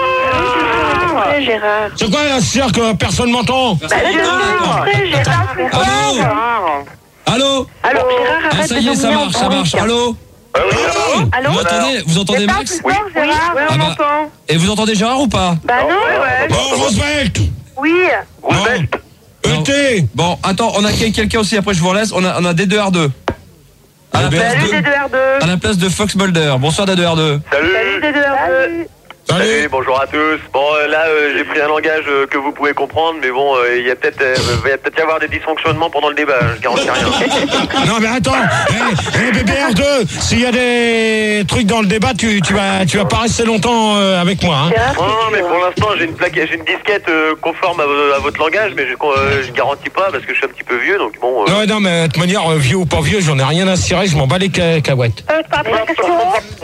Ouais, Gérard. C'est quoi la cirque que personne m'entend? Bah, je suis rentrée, Gérard. Allô. Allô. Allô Gérard, Ah, arrête ça de y est, ça nous marche, ça marche. Allô. Ah oui, ça va. Allô. Vous entendez, vous entendez Max? Oui, Gérard. Ouais, Ah on bah. entend. Et vous entendez Gérard ou pas? Bah non. Ouais. Bon, Roosevelt. Oui. Roosevelt. E T. Bon, attends, on a quel- quelqu'un aussi, après je vous relaisse. On a, on a D deux R deux. À la, place Salut de, D deux R deux. à la place de Fox Mulder. Bonsoir D deux R deux. Salut Salut. D deux R deux. Salut. bonjour à tous. Bon, euh, là, euh, j'ai pris un langage euh, que vous pouvez comprendre, mais bon, euh, il y a peut-être euh, il va peut-être y avoir des dysfonctionnements pendant le débat, je garantis rien. Non mais attends, eh, eh, B B R deux, s'il y a des trucs dans le débat, tu, tu vas tu vas pas rester longtemps euh, avec moi. Hein. Gérard, Non, non, mais pour l'instant, j'ai une plaque, j'ai une disquette euh, conforme à, vo- à votre langage, mais je, euh, je garantis pas parce que je suis un petit peu vieux, donc bon. euh, Non, non, mais de toute manière, euh, vieux ou pas vieux, j'en ai rien à cirer, je m'en bats les ca- cacahuètes. Euh, t'as pas de question.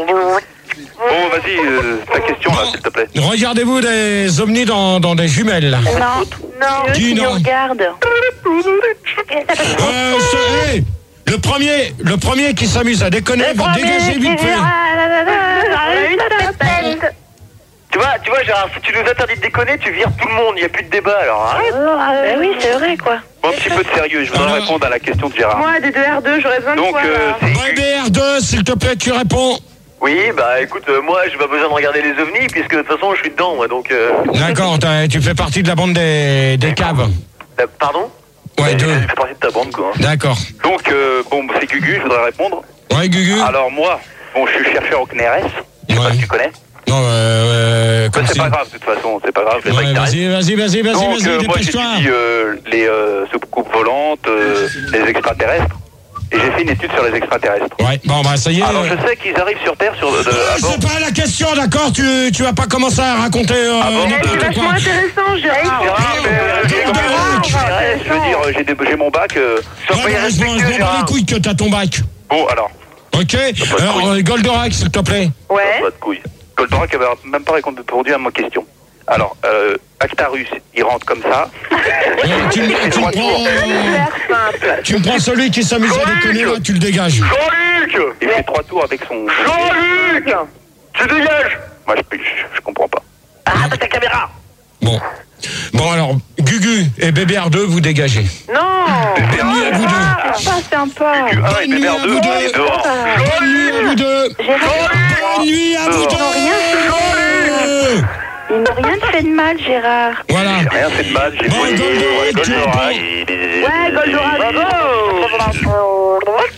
Bon, vas-y, euh, ta question, là, s'il te plaît. Regardez-vous des ovnis dans, dans des jumelles. Non. Non. Dis Qui non. nous regarde. Euh, ce- hey, le premier, le premier qui s'amuse à déconner va dégager vite fait. Tu vois, tu vois, Gérard, si tu nous interdis de déconner, tu vires tout le monde, il n'y a plus de débat, alors arrête. Bah oui, c'est vrai quoi. Bon, un petit peu de sérieux, je voudrais Alors. répondre à la question de Gérard. Moi, D deux R deux, j'aurais besoin de Donc, toi. euh, là. c'est B B R deux, s'il te plaît, tu réponds. Oui, bah écoute, euh, moi, j'ai pas besoin de regarder les ovnis, puisque de toute façon, je suis dedans, moi, donc... Euh... D'accord, t'as- tu fais partie de la bande des, des caves. euh, pardon Ouais, Il deux. fait partie de ta bande, quoi. hein. D'accord. Donc, euh, bon, c'est Gugu, je voudrais répondre. Ouais, Gugu. Alors, moi, bon, je suis chercheur au C N R S. Je sais pas Ouais. si tu connais. Non, euh, euh, Bah, comme c'est si- pas grave, de toute façon, c'est pas grave, je vais pas Ouais, y vas-y, vas-y, vas-y, vas-y, Donc, vas-y, euh, moi, dépêche-toi. j'étudie euh, les euh, soucoupes volantes, euh, les extraterrestres. Et j'ai fait une étude sur les extraterrestres. Ouais, bon, bah, ça y est. Alors, euh, je sais qu'ils arrivent sur Terre sur, de, Ah, à bord. c'est pas la question, d'accord, tu, tu vas pas commencer à raconter euh, Ah bon C'est n'importe vachement quoi. intéressant, Gérard. Gérard, mais, euh, j'ai quand même Goldorak. un C N R S, je veux dire, euh, j'ai des- j'ai mon bac. euh, sois Ouais, pas bah, je m'en- je irrespectueux, m'en bats les Gérard. couilles que t'as ton bac. Bon, alors, Ok. pas de Alors, couilles. euh, Goldorak, s'il te plaît. Ouais. pas de couilles. Goldorak avait même pas répondu à ma question. Alors, euh, Actarus, il rentre comme ça. Euh, tu, me- tu me prends, euh, Simple. tu me prends celui qui s'amuse à déconner, là, tu le dégages. Jean-Luc Il fait trois tours avec son... Jean-Luc Tu dégages Moi, je, je, je comprends pas. Ah, t'as ta caméra Bon. Bon, alors, Gugu et B B R deux, vous dégagez. Non. Bonne nuit à vous deux. Ah, pas sympa. Gugu un et Bonne nuit B B à R vous deux, deux. il est dehors. Bonne nuit à vous deux. Gérard, Bonne nuit à vous ils n'ont rien deux. fait. Ils n'ont rien fait de mal, Gérard. Voilà. J'ai rien fait de mal, j'ai Bon, fait Goldorak, tu Goldorak. Ouais, Goldorak, go.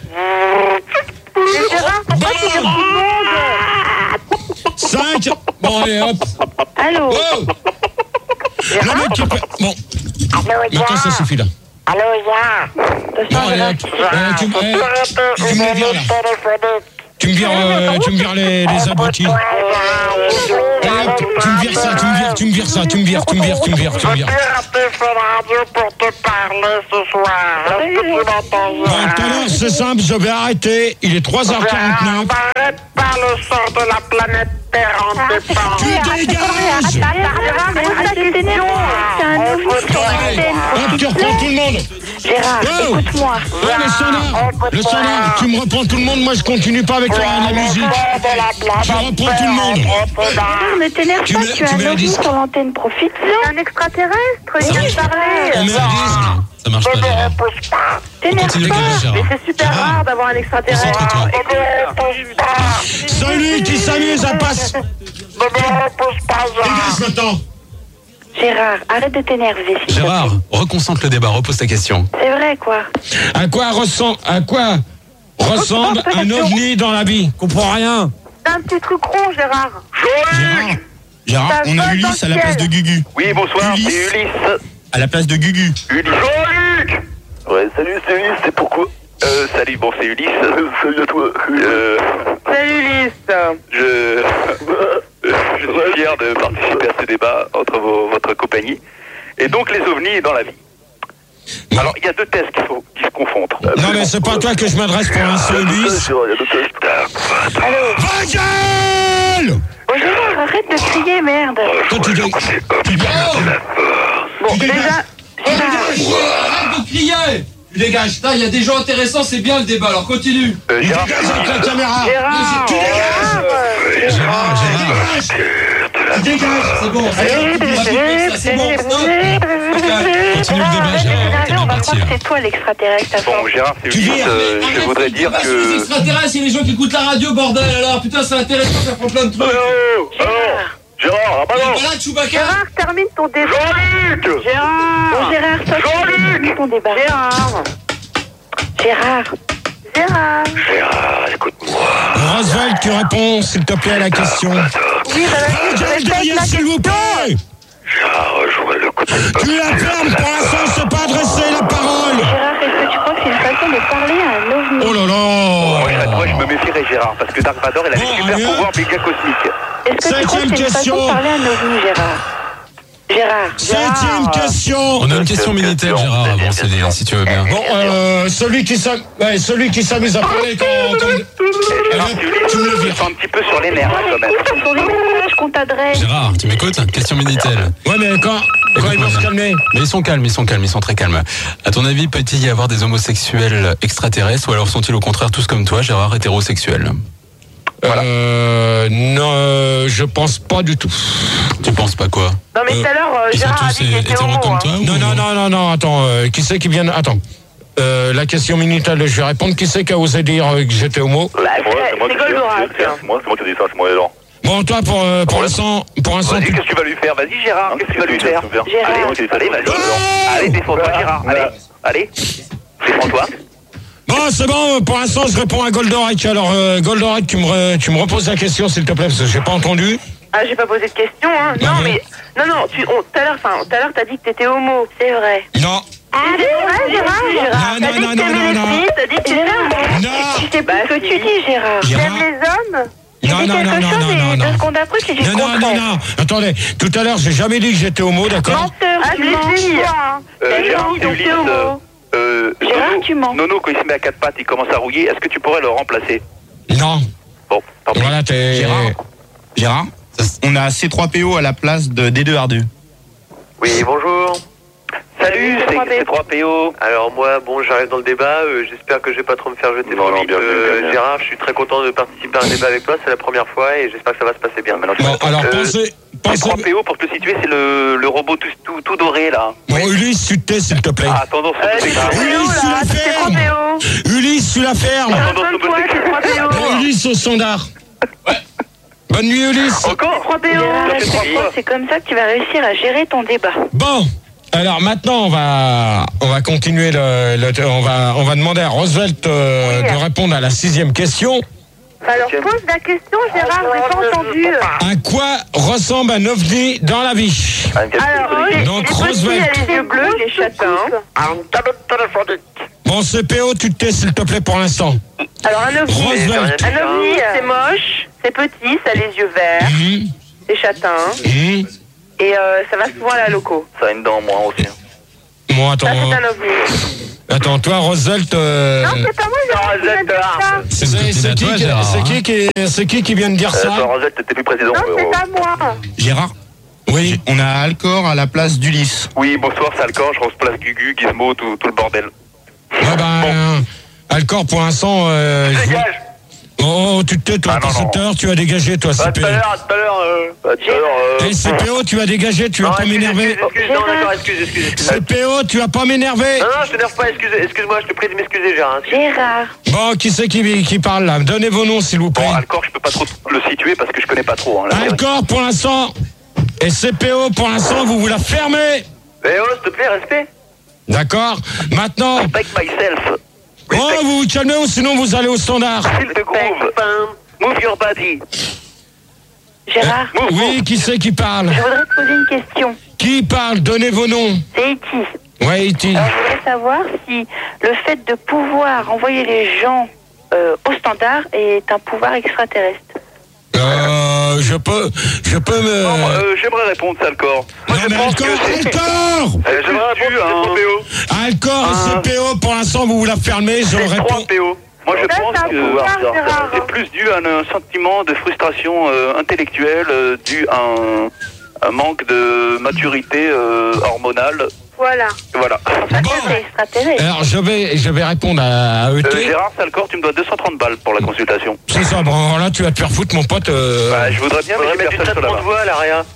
Mais Gérard, pourquoi tu dis tout le monde? cinq. Bon, allez, hop. Allô. Oh. Le mec qui peut... Bon, maintenant ça suffit là. Allô, Yann. Bon, allez, hop. Euh, tu, eh, tu me les vires là. Tu me vires, euh, tu me vires les, les abrutis. Allez, hop, tu me vires ça, tu me vires, tu me vires ça, tu me vires, tu me vires, tu me vires, tu me vires. pour te parler ce soir. Est-ce que tu m'entends? Bon, tout à l'heure, c'est simple, je vais arrêter. Il est trois heures quarante-neuf. Apparaître par le sort de la planète Terre en dépend. Tu dégages! Hop, tu reprends tout le monde. Gérard, Oh. écoute-moi. Ouais, le standard, le standard, tu me reprends tout le monde, moi je continue pas avec la, la musique. Je reprends tout le monde. Gérard, ne t'énerve Tu pas, mets- tu tu as un mets un ovni disque. sur l'antenne, profite-en. Un extraterrestre, il Ça vient marche de parler. On met un disque. Ça marche pas, Gérard. On T'énerve continue pas. de Mais Gérard. c'est super Gérard, rare d'avoir un extraterrestre. concentre-toi. Celui qui s'amuse à passe. Dégage maintenant. Gérard, arrête de t'énerver, s'il te plaît. Gérard, reconcentre le débat, repose ta question. C'est vrai, quoi. À quoi ressemble, à quoi ressemble un ovni dans la vie? Comprends rien. C'est un petit truc rond, Gérard. Gérard, Gérard, Ça on a vole Ulysse dans à le la place de ciel. Gugu. Oui, bonsoir, Ulysse. c'est Ulysse. À la place de Gugu. Ulysse. Jean-Luc. Ouais, salut, c'est Ulysse, c'est pourquoi? Euh, salut, bon, c'est Ulysse. Salut à toi. Euh, Salut, Ulysse. je... je suis fier de participer à ce débat entre vos- votre compagnie. Et donc, les ovnis dans la vie. Alors, il y a deux thèses qu'il faut, qui se confondent. Non mais c'est pas à toi que je m'adresse pour l'instant, Ulysse. Il y a deux thèses. Va gueule! Oh, Gérard, arrête de crier, merde. Toi tu dégages. Tu dégages. Bon, Tu dégages. déjà, Arrête de crier. Tu dégages. Il y a des gens intéressants, c'est bien le débat, alors continue. Euh, Tu Gérard, dégages avec la caméra. Gérard, Tu dégages. Gérard, Gérard. Tu dégages. C'est bon, c'est bon. C'est bon, stop. Continue le débat, Gérard. T'es On bien va parti. croire que là. c'est toi l'extraterrestre à bon, force. Gérard, c'est Tu Ulysse. vires. euh, je voudrais dire Arrête, c'est les que... extraterrestres, il y a les gens qui écoutent la radio, bordel, alors putain, c'est intéressant, ça prend plein de trucs. Oh, oh, Gérard, ah bah non. Voilà, Chewbacca. Gérard, termine ton débat. Jean-Luc. Gérard. Bon, Gérard, toi, tu finis ton débat. Gérard. Gérard. Gérard. Gérard, écoute-moi. Roswell, tu réponds s'il te plaît à la question. Oui, bah, Ah, vas-y, gueule répète derrière, la s'il vous plaît. Gérard, jouez le coup de... Tu la fermes pour l'instant, c'est pas adressé la parole. Gérard, est-ce que tu crois que c'est une façon de parler à un ovni? Oh là Moi, là. je, moi, je me méfierais, Gérard, parce que Dark Vador, il a Bon, des super allez, pouvoirs méga cosmiques. Est-ce que tu crois que Septième c'est une façon question. de parler à un ovni, Gérard? Gérard. Septième question. On a une question Minitel, Gérard, avant, c'est des- si tu veux bien. Bon, euh, celui qui s'am- ouais, celui qui s'amuse à parler quand, quand... Gérard, Allez, tu, tu me le tu vires. sens un petit peu sur les nerfs, quand même. Écoute ton message qu'on t'adresse. Gérard, tu m'écoutes? Question Minitel. Ouais, mais quand, quand ils vont se calmer. Mais ils sont calmes, ils sont calmes, ils sont très calmes. À ton avis, peut-il y avoir des homosexuels extraterrestres ou alors sont-ils au contraire tous comme toi, Gérard, hétérosexuels? Euh, non, euh, je pense pas du tout. Tu penses pas quoi? Non, mais Euh, tout à l'heure, euh, Ils sont Gérard a tous dit qu'il était hétéros homo. comme hein. toi ou... Non, non, non, non, non, attends, euh, qui c'est qui vient... Attends, euh, la question Minitel, je vais répondre. Qui c'est qui a osé dire euh, que j'étais homo? Bah, c'est c'est Goldorak. C'est moi, c'est moi qui ai dit ça, c'est moi, Elan. Bon, toi, pour, euh, pour l'instant, pour l'instant, Vas-y, tu... qu'est-ce que tu vas lui faire? Vas-y, Gérard, qu'est-ce que tu vas lui faire? Gérard. Allez, allez, vas-y. Oh Allez, défends-toi, Gérard. Allez, allez. Défends-toi. Bon, c'est bon, pour l'instant, je réponds à Goldorak. Alors, euh, Goldorak, tu me, re- tu me reposes la question, s'il te plaît, parce que j'ai pas entendu. Ah, j'ai pas posé de question, hein. Ah Non, bon mais. Non, non, tu. on- Tout à l'heure, enfin, tout à l'heure, t'as dit que t'étais homo. C'est vrai. Non. Ah, c'est vrai, Gérard. Non, T'as non, dit non, que t'aimais non, les non. filles, t'as dit que t'étais homo. Non. Tu sais pas Bah, ce que si. tu dis, Gérard. Gérard. T'aimes les hommes? Tu Non, dis non, quelque non, non, chose non, et non, deux non. secondes après, tu dis le Non, non, contraire. non, non. Attendez, tout à l'heure, j'ai jamais dit que j'étais homo, d'accord? Menteur, Ah, tu je mens. l'ai dit. Euh, T'as Gérard, dit, c'est donc Ulysse. t'es homo. Euh, Gérard, Nono, tu mens. Nono, quand il se met à quatre pattes, il commence à rouiller. Est-ce que tu pourrais le remplacer? Non. Bon, tant pis. Voilà, t'es... Gérard, Gérard, on a C trois P O à la place de D deux R deux. Oui, bonjour. Salut, c'est c'est trois P O. Alors moi, bon, j'arrive dans le débat. euh, J'espère que je vais pas trop me faire jeter Non, trop non, vite. bien sûr, Euh, bien sûr. Gérard, je suis très content de participer à un débat avec toi. C'est la première fois et j'espère que ça va se passer bien. Maintenant, Bon, alors, Euh, pensez... C'est pensez... trois P O, pour te situer, c'est le, le robot tout, tout, tout doré, là. Bon, Ulysse, tu te tais, s'il te plaît. Ah, tendance Euh, au c'est P trois O. P O, Ulysse, tu là. la C'est trois fermes. P O. Ulysse, tu la fermes. Retourne-toi, c'est trois P O. Bon, Ulysse au standard. Bonne nuit, Ulysse. Encore trois P O. Gérard, Ça fait je trois sais fois. pas, c'est comme ça que tu vas réussir à gérer ton débat. Bon, alors maintenant on va on va continuer le, le- on va on va demander à Roosevelt euh, Oui. de répondre à la sixième question. Alors, pose la question, Gérard, j'ai pas entendu. À quoi ressemble un ovni dans la vie? Alors, il est, Donc, il est petit, Roosevelt. il a les yeux bleus, il est châtain. Bon, Bon, C P O, tu te tais, s'il te plaît, pour l'instant. Alors, un ovni, Roosevelt. un ovni, c'est moche, c'est petit, ça a les yeux verts, Mmh. c'est châtain, Mmh. et euh, ça va souvent à la loco. Ça a une dent, moi aussi. Bon, attends. Ça, c'est un ovni. Attends, toi, Roosevelt. Euh... Non, c'est pas moi, j'ai Rosette, ah, C'est c'est- c'est qui, qui- c'est qui, qui, c'est qui qui vient de dire euh, ça toi, Rosette, t'étais plus président. Non, euh, c'est pas moi. Gérard, Oui. on a Alcor à la place d'Ulysse. Oui, bonsoir, c'est Alcor, je replace Gugu, Gizmo, tout, tout le bordel. Ouais, ben, Alcor, pour l'instant. Euh, je- Dégage. Oh, tu te tais, toi, Ah, non, à non. cette heure, tu as dégagé, toi, Bah, C tout P O. à l'heure, tout à l'heure, euh... Bah, tout à l'heure, euh... Et C P O, tu as dégagé, tu vas Non, pas excuse, m'énerver. excuse, excuse, non, d'accord, excuse, excuse, excuse. C P O, tu vas pas m'énerver. Non, non, je t'énerve pas, excuse, excuse-moi, je te prie de m'excuser, Gérard. Gérard. Bon, qui c'est qui, qui parle là? Donnez vos noms, s'il vous plaît. Bon, Alcor, je peux pas trop le situer parce que je connais pas trop. Hein, la série. Alcor, pour l'instant. Et C P O, pour l'instant, vous vous la fermez. Eh oh, s'il te plaît, respect. D'accord. Maintenant. Respect myself. Oh, vous vous calmez ou sinon vous allez au standard. Feel the groove. Move your body. Gérard, Euh, oui, qui c'est qui parle? je voudrais te poser une question. Qui parle? Donnez vos noms. C'est Iti. Ouais, Iti. Alors, je voudrais savoir si le fait de pouvoir envoyer les gens euh, au standard est un pouvoir extraterrestre. Euh, je peux, je peux me... Non, euh, j'aimerais répondre, c'est Alcor. Moi, Non, je mais pense Alcor, que c'est... Alcor Euh, j'aimerais répondre, c'est C P O. Alcor et C P O, pour l'instant, vous vous la fermez, je C'est réponds. trois P O. Moi, je Là, pense c'est un que pouvoir, Gérard. c'est plus dû à un, un sentiment de frustration euh, intellectuelle, euh, dû à un, un manque de maturité euh, hormonale. Voilà. Voilà. Ça, c'est extraterrestre. Alors, je vais, je vais répondre à, à E T. Euh, Gérard Salcor, tu me dois deux cent trente balles pour la consultation. C'est ça, bon, alors là, tu vas te faire foutre, mon pote. Euh... Bah, je voudrais bien, mais j'ai mettre du personne sur traitement de là-bas. voix, là, rien.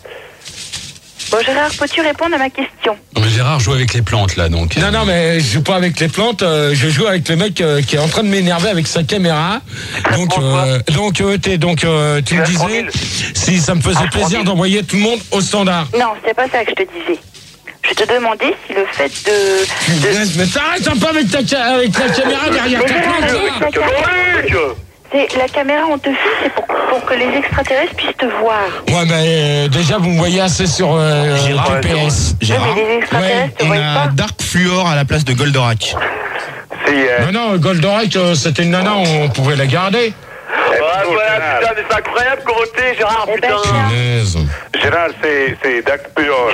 Bon, Gérard, peux-tu répondre à ma question? Non, mais Gérard joue avec les plantes là, donc. Non, non, mais je joue pas avec les plantes, euh, je joue avec le mec euh, qui est en train de m'énerver avec sa caméra. Donc, euh, donc, euh, t'es- donc euh, tu me disais, si ça me faisait plaisir d'envoyer tout le monde au standard. Non, c'est pas ça que je te disais. Je te demandais si le fait de... de... Mais t'arrêtes un peu avec ta, ca- avec ta caméra derrière ta plante, là. La caméra, c'est la caméra, on te filme, c'est pour, pour que les extraterrestres puissent te voir. Ouais, mais euh, déjà, vous me voyez assez sur euh, Gérard, G P S. Gérard, mais les extraterrestres te on voient a pas. Dark Fluor à la place de Goldorak. Non, non, Goldorak, euh, c'était une nana, on pouvait la garder. Ah, voilà, putain, mais c'est incroyable, Coroté, Gérard, Eh ben, putain. Gérard. Punaise. Gérard, c'est, c'est Dac Pure.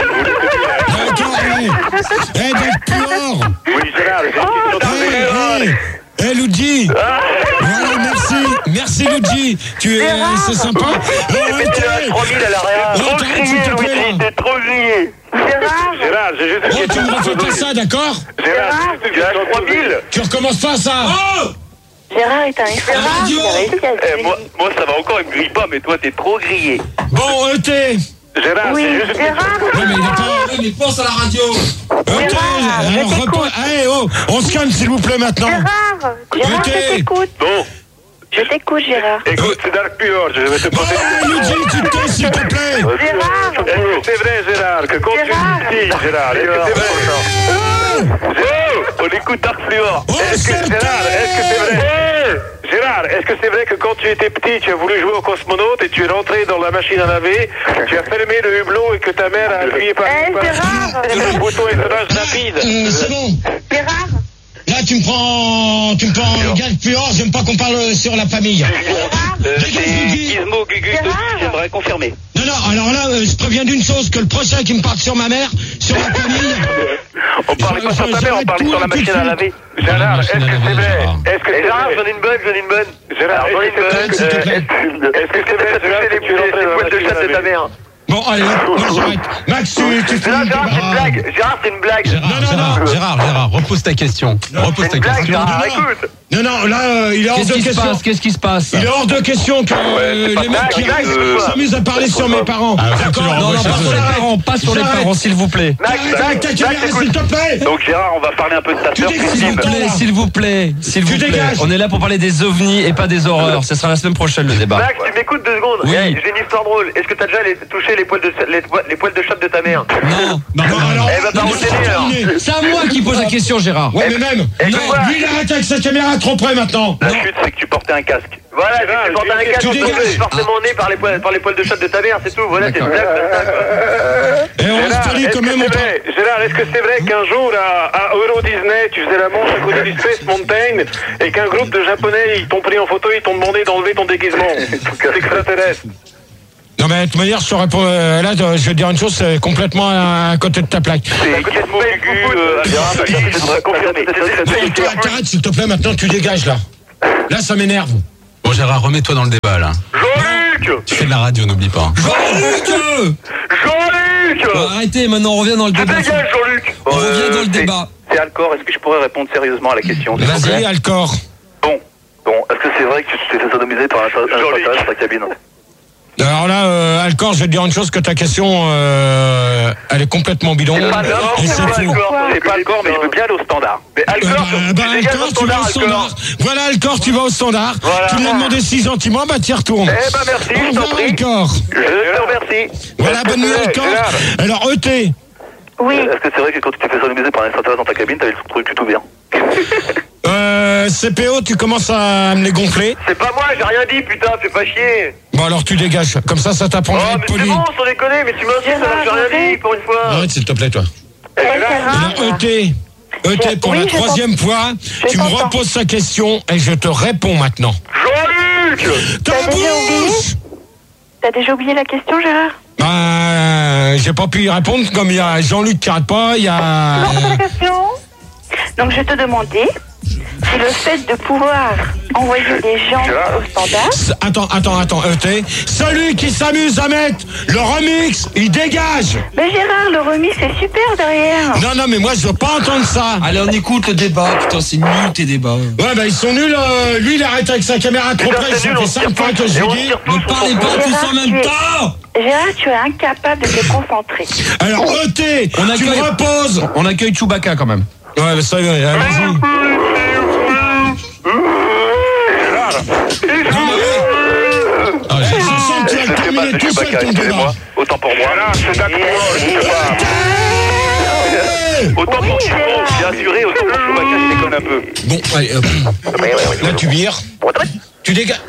D'accord, hé, hé, Dark Pure. Oui, Gérard, j'ai une question Hé, hé, hé, Luigi. Voilà, merci, merci Luigi. Tu es, c'est sympa. Oh, Mais tu l'as trois mille à l'arrière. Oh, Trop t'arrêtes, grillé, s'il te plaît, Luigi, là. t'es trop grillé. Gérard, Gérard, j'ai juste une Oh, tu question. me refais pas ça, d'accord? Gérard, j'ai juste une question. trois mille. Tu recommences pas ça. Gérard est un extraterrestre qui a réussi à Eh, moi, moi, ça va encore, il me grille pas, mais toi, t'es trop grillé. Bon, E T. Gérard, Oui, j'ai juste une Gérard. Non, mais il est pas... Mais pense à la radio. E T, Gérard, je alors, t'écoute. repo- Allez, oh, on se calme, s'il vous plaît, maintenant. Gérard, Gérard, Ok. je t'écoute. Bon, Je t'écoute, Gérard. écoute, c'est Dark Pure, je vais te Bon, poser Luigi, tu te tais, s'il te plaît. Gérard. Est-ce que c'est vrai, Gérard, que quand Gérard. tu dis, Gérard, est-ce que c'est vrai Gérard, on écoute Dark Fluor. Oh, Est-ce que, c'est Gérard, est-ce que c'est vrai Gérard, est-ce que c'est vrai que quand tu étais petit, tu as voulu jouer au cosmonaute et tu es rentré dans la machine à laver, tu as fermé le hublot et que ta mère a appuyé par Eh, par- Gérard. sur le bouton étonnage rapide Euh, c'est bon. Gérard. Là, tu me prends, tu me prends gage puant, j'aime pas qu'on parle sur la famille. Euh, C'est Gizmo Gugu, j'aimerais confirmer. Non, non, alors là, euh, je préviens d'une chose, que le prochain qui me parle sur ma mère, sur la famille... On parlait pas sur ta mère, on parlait sur la machine à laver. Gérard, est-ce que c'est vrai Est-ce que c'est Gérard, vrai j'en ai une bonne, j'en ai une bonne. Gérard, j'en ai est-ce une que bonne. c'est s'il te plaît. Est-ce que c'est vrai Toucher les poils de chat de ta mère. Bon, allez, hop, moi j'arrête. Max, tu, tu fais Non, une Gérard, c'est une blague. Gérard, c'est une blague. Gérard, Non, non, Gérard, non. Gérard, Gérard, repose ta question. Repose ta C'est une blague, question. Gérard, non. écoute. Non, non, là, euh, il est hors Qu'est-ce de qui se question. passe Qu'est-ce qui se passe Il est hors de question que euh, c'est pas les mecs qui blague, arrivent euh, s'amusent à parler sur mes parents. Ah, faut que tu D'accord? leur Non, non, envoies pas ça, sur les ça. parents, pas sur les J'arrête. parents, s'il vous plaît. Max, Avec ta Max, caméra, Max, s'il écoute. te plaît. Donc Gérard, on va parler un peu de ta Tu sœur dis- S'il S'il vous te plaît, plaît. s'il vous plaît, s'il Tu vous plaît. dégages. On est là pour parler des ovnis et pas des horreurs. Ce sera la semaine prochaine le débat. Max, tu m'écoutes deux secondes. Oui. J'ai une histoire drôle. Est-ce que t'as déjà les- touché les poils de les, les poils de chatte de ta mère? Non. Non, non, alors. Eh ben, non, par mais où c'est t'es né, alors terminé. C'est à moi qui pose la question, Gérard. Ouais, mais même. eh, Non, quoi lui, il arrête avec sa caméra. trop près maintenant. La chute, c'est que tu portais un casque. Voilà, c'est que tu portais un casque, tu tu dégages. portais mon nez par les poils, par les poils de chat de ta mère, c'est tout. Voilà, c'est D'accord. blague comme ça, quoi. Et on Gérard, se dit est-ce quand que même. c'est on vrai, Gérard, est-ce que c'est vrai qu'un jour à, à Euro Disney, tu faisais la manche à côté du Space Mountain et qu'un groupe de Japonais, ils t'ont pris en photo, ils t'ont demandé d'enlever ton déguisement extraterrestre? Non mais de toute manière, je te réponds, euh, là, je vais te dire une chose, c'est complètement à côté de ta plaque. C'est Gizmo Gugu, euh, je voudrais confirmer. Toi, arrête s'il te plaît, maintenant tu dégages là. Là, ça m'énerve. Bon, Gérard, remets-toi dans le débat, là. Jean-Luc Tu fais de la radio, n'oublie pas. Jean-Luc Jean-Luc Bon, arrêtez, maintenant on revient dans le Tu débat. dégages, Jean-Luc On Bon, revient euh, dans le c'est- débat. C'est Alcor, est-ce que je pourrais répondre sérieusement à la question s'il vous plaît? Vas-y, Alcor. Bon, bon, est-ce que c'est vrai que tu t'es fait sodomiser par un extraterrestre dans ta cabine? Alors là, euh, Alcor, je vais te dire une chose, que ta question, euh, elle est complètement bidon. C'est pas Et Alcor, c'est c'est pas faux. Alcor, c'est pas Alcor, mais je veux bien aller au standard. Mais Euh, Alcor, bah, bah, tu dégages Alcor, au tu vas standard, au standard. Alcor. Voilà, Alcor, tu vas au standard. Voilà. Tu l'as demandé si gentiment, bah t'y retournes. Eh ben merci, Au je t'en revoir, prie. Alcor. Je te remercie. Voilà, Est-ce que bonne nuit, c'est vrai, Alcor. Gérard Alors, E T. Oui. Est-ce que c'est vrai que quand tu t'es fait sodomiser par un extraterrestre dans ta cabine, t'avais le truc tout bien? Euh, C P O, tu commences à me les gonfler. C'est pas moi, j'ai rien dit, putain, fais pas chier. Bon, alors tu dégages. Comme ça, ça t'apprendra à Oh, être mais c'est poli. bon, sans déconner, mais tu m'insistes alors que j'ai rien dit, pour une fois. Arrête, s'il te plaît, toi. Ouais, Gérard. Alors, E T. E T, pour Oui, la je troisième fois, tu me t'entends. reposes sa question et je te réponds maintenant. Jean-Luc Ta T'as déjà oublié bouche! T'as déjà oublié la question, Gérard? Bah, j'ai pas pu y répondre, comme il y a Jean-Luc qui arrête pas, il y a... Non, c'est la question. Donc, je te demandais si le fait de pouvoir envoyer des gens au standard. S- Attends, attends, attends, E T. Celui qui s'amuse à mettre le remix, il dégage! Mais Gérard, le remis, c'est super derrière. Non, non, mais moi, je veux pas entendre ça. Allez, on écoute le débat. Putain, c'est nul tes débats. Ouais, bah, ils sont nuls. euh, lui, il arrête avec sa caméra trop près. Ça fait cinq fois que je lui dis. Ne parlez pas tous en même temps. Gérard, tu es incapable de te concentrer. Alors, E T, On tu accueille- me reposes. On accueille Chewbacca quand même. Ouais, mais ça, ouais, vas-y. Ah, je je sens que tu vas le terminer tout seul, ton débat. Autant pour moi. Gérard, c'est d'accord, je te parle. Autant pour Gizmo, j'ai assuré, autant pour Chewbacca, je déconne un peu. Bon, allez, hop. Là, tu vires. Tu dégages.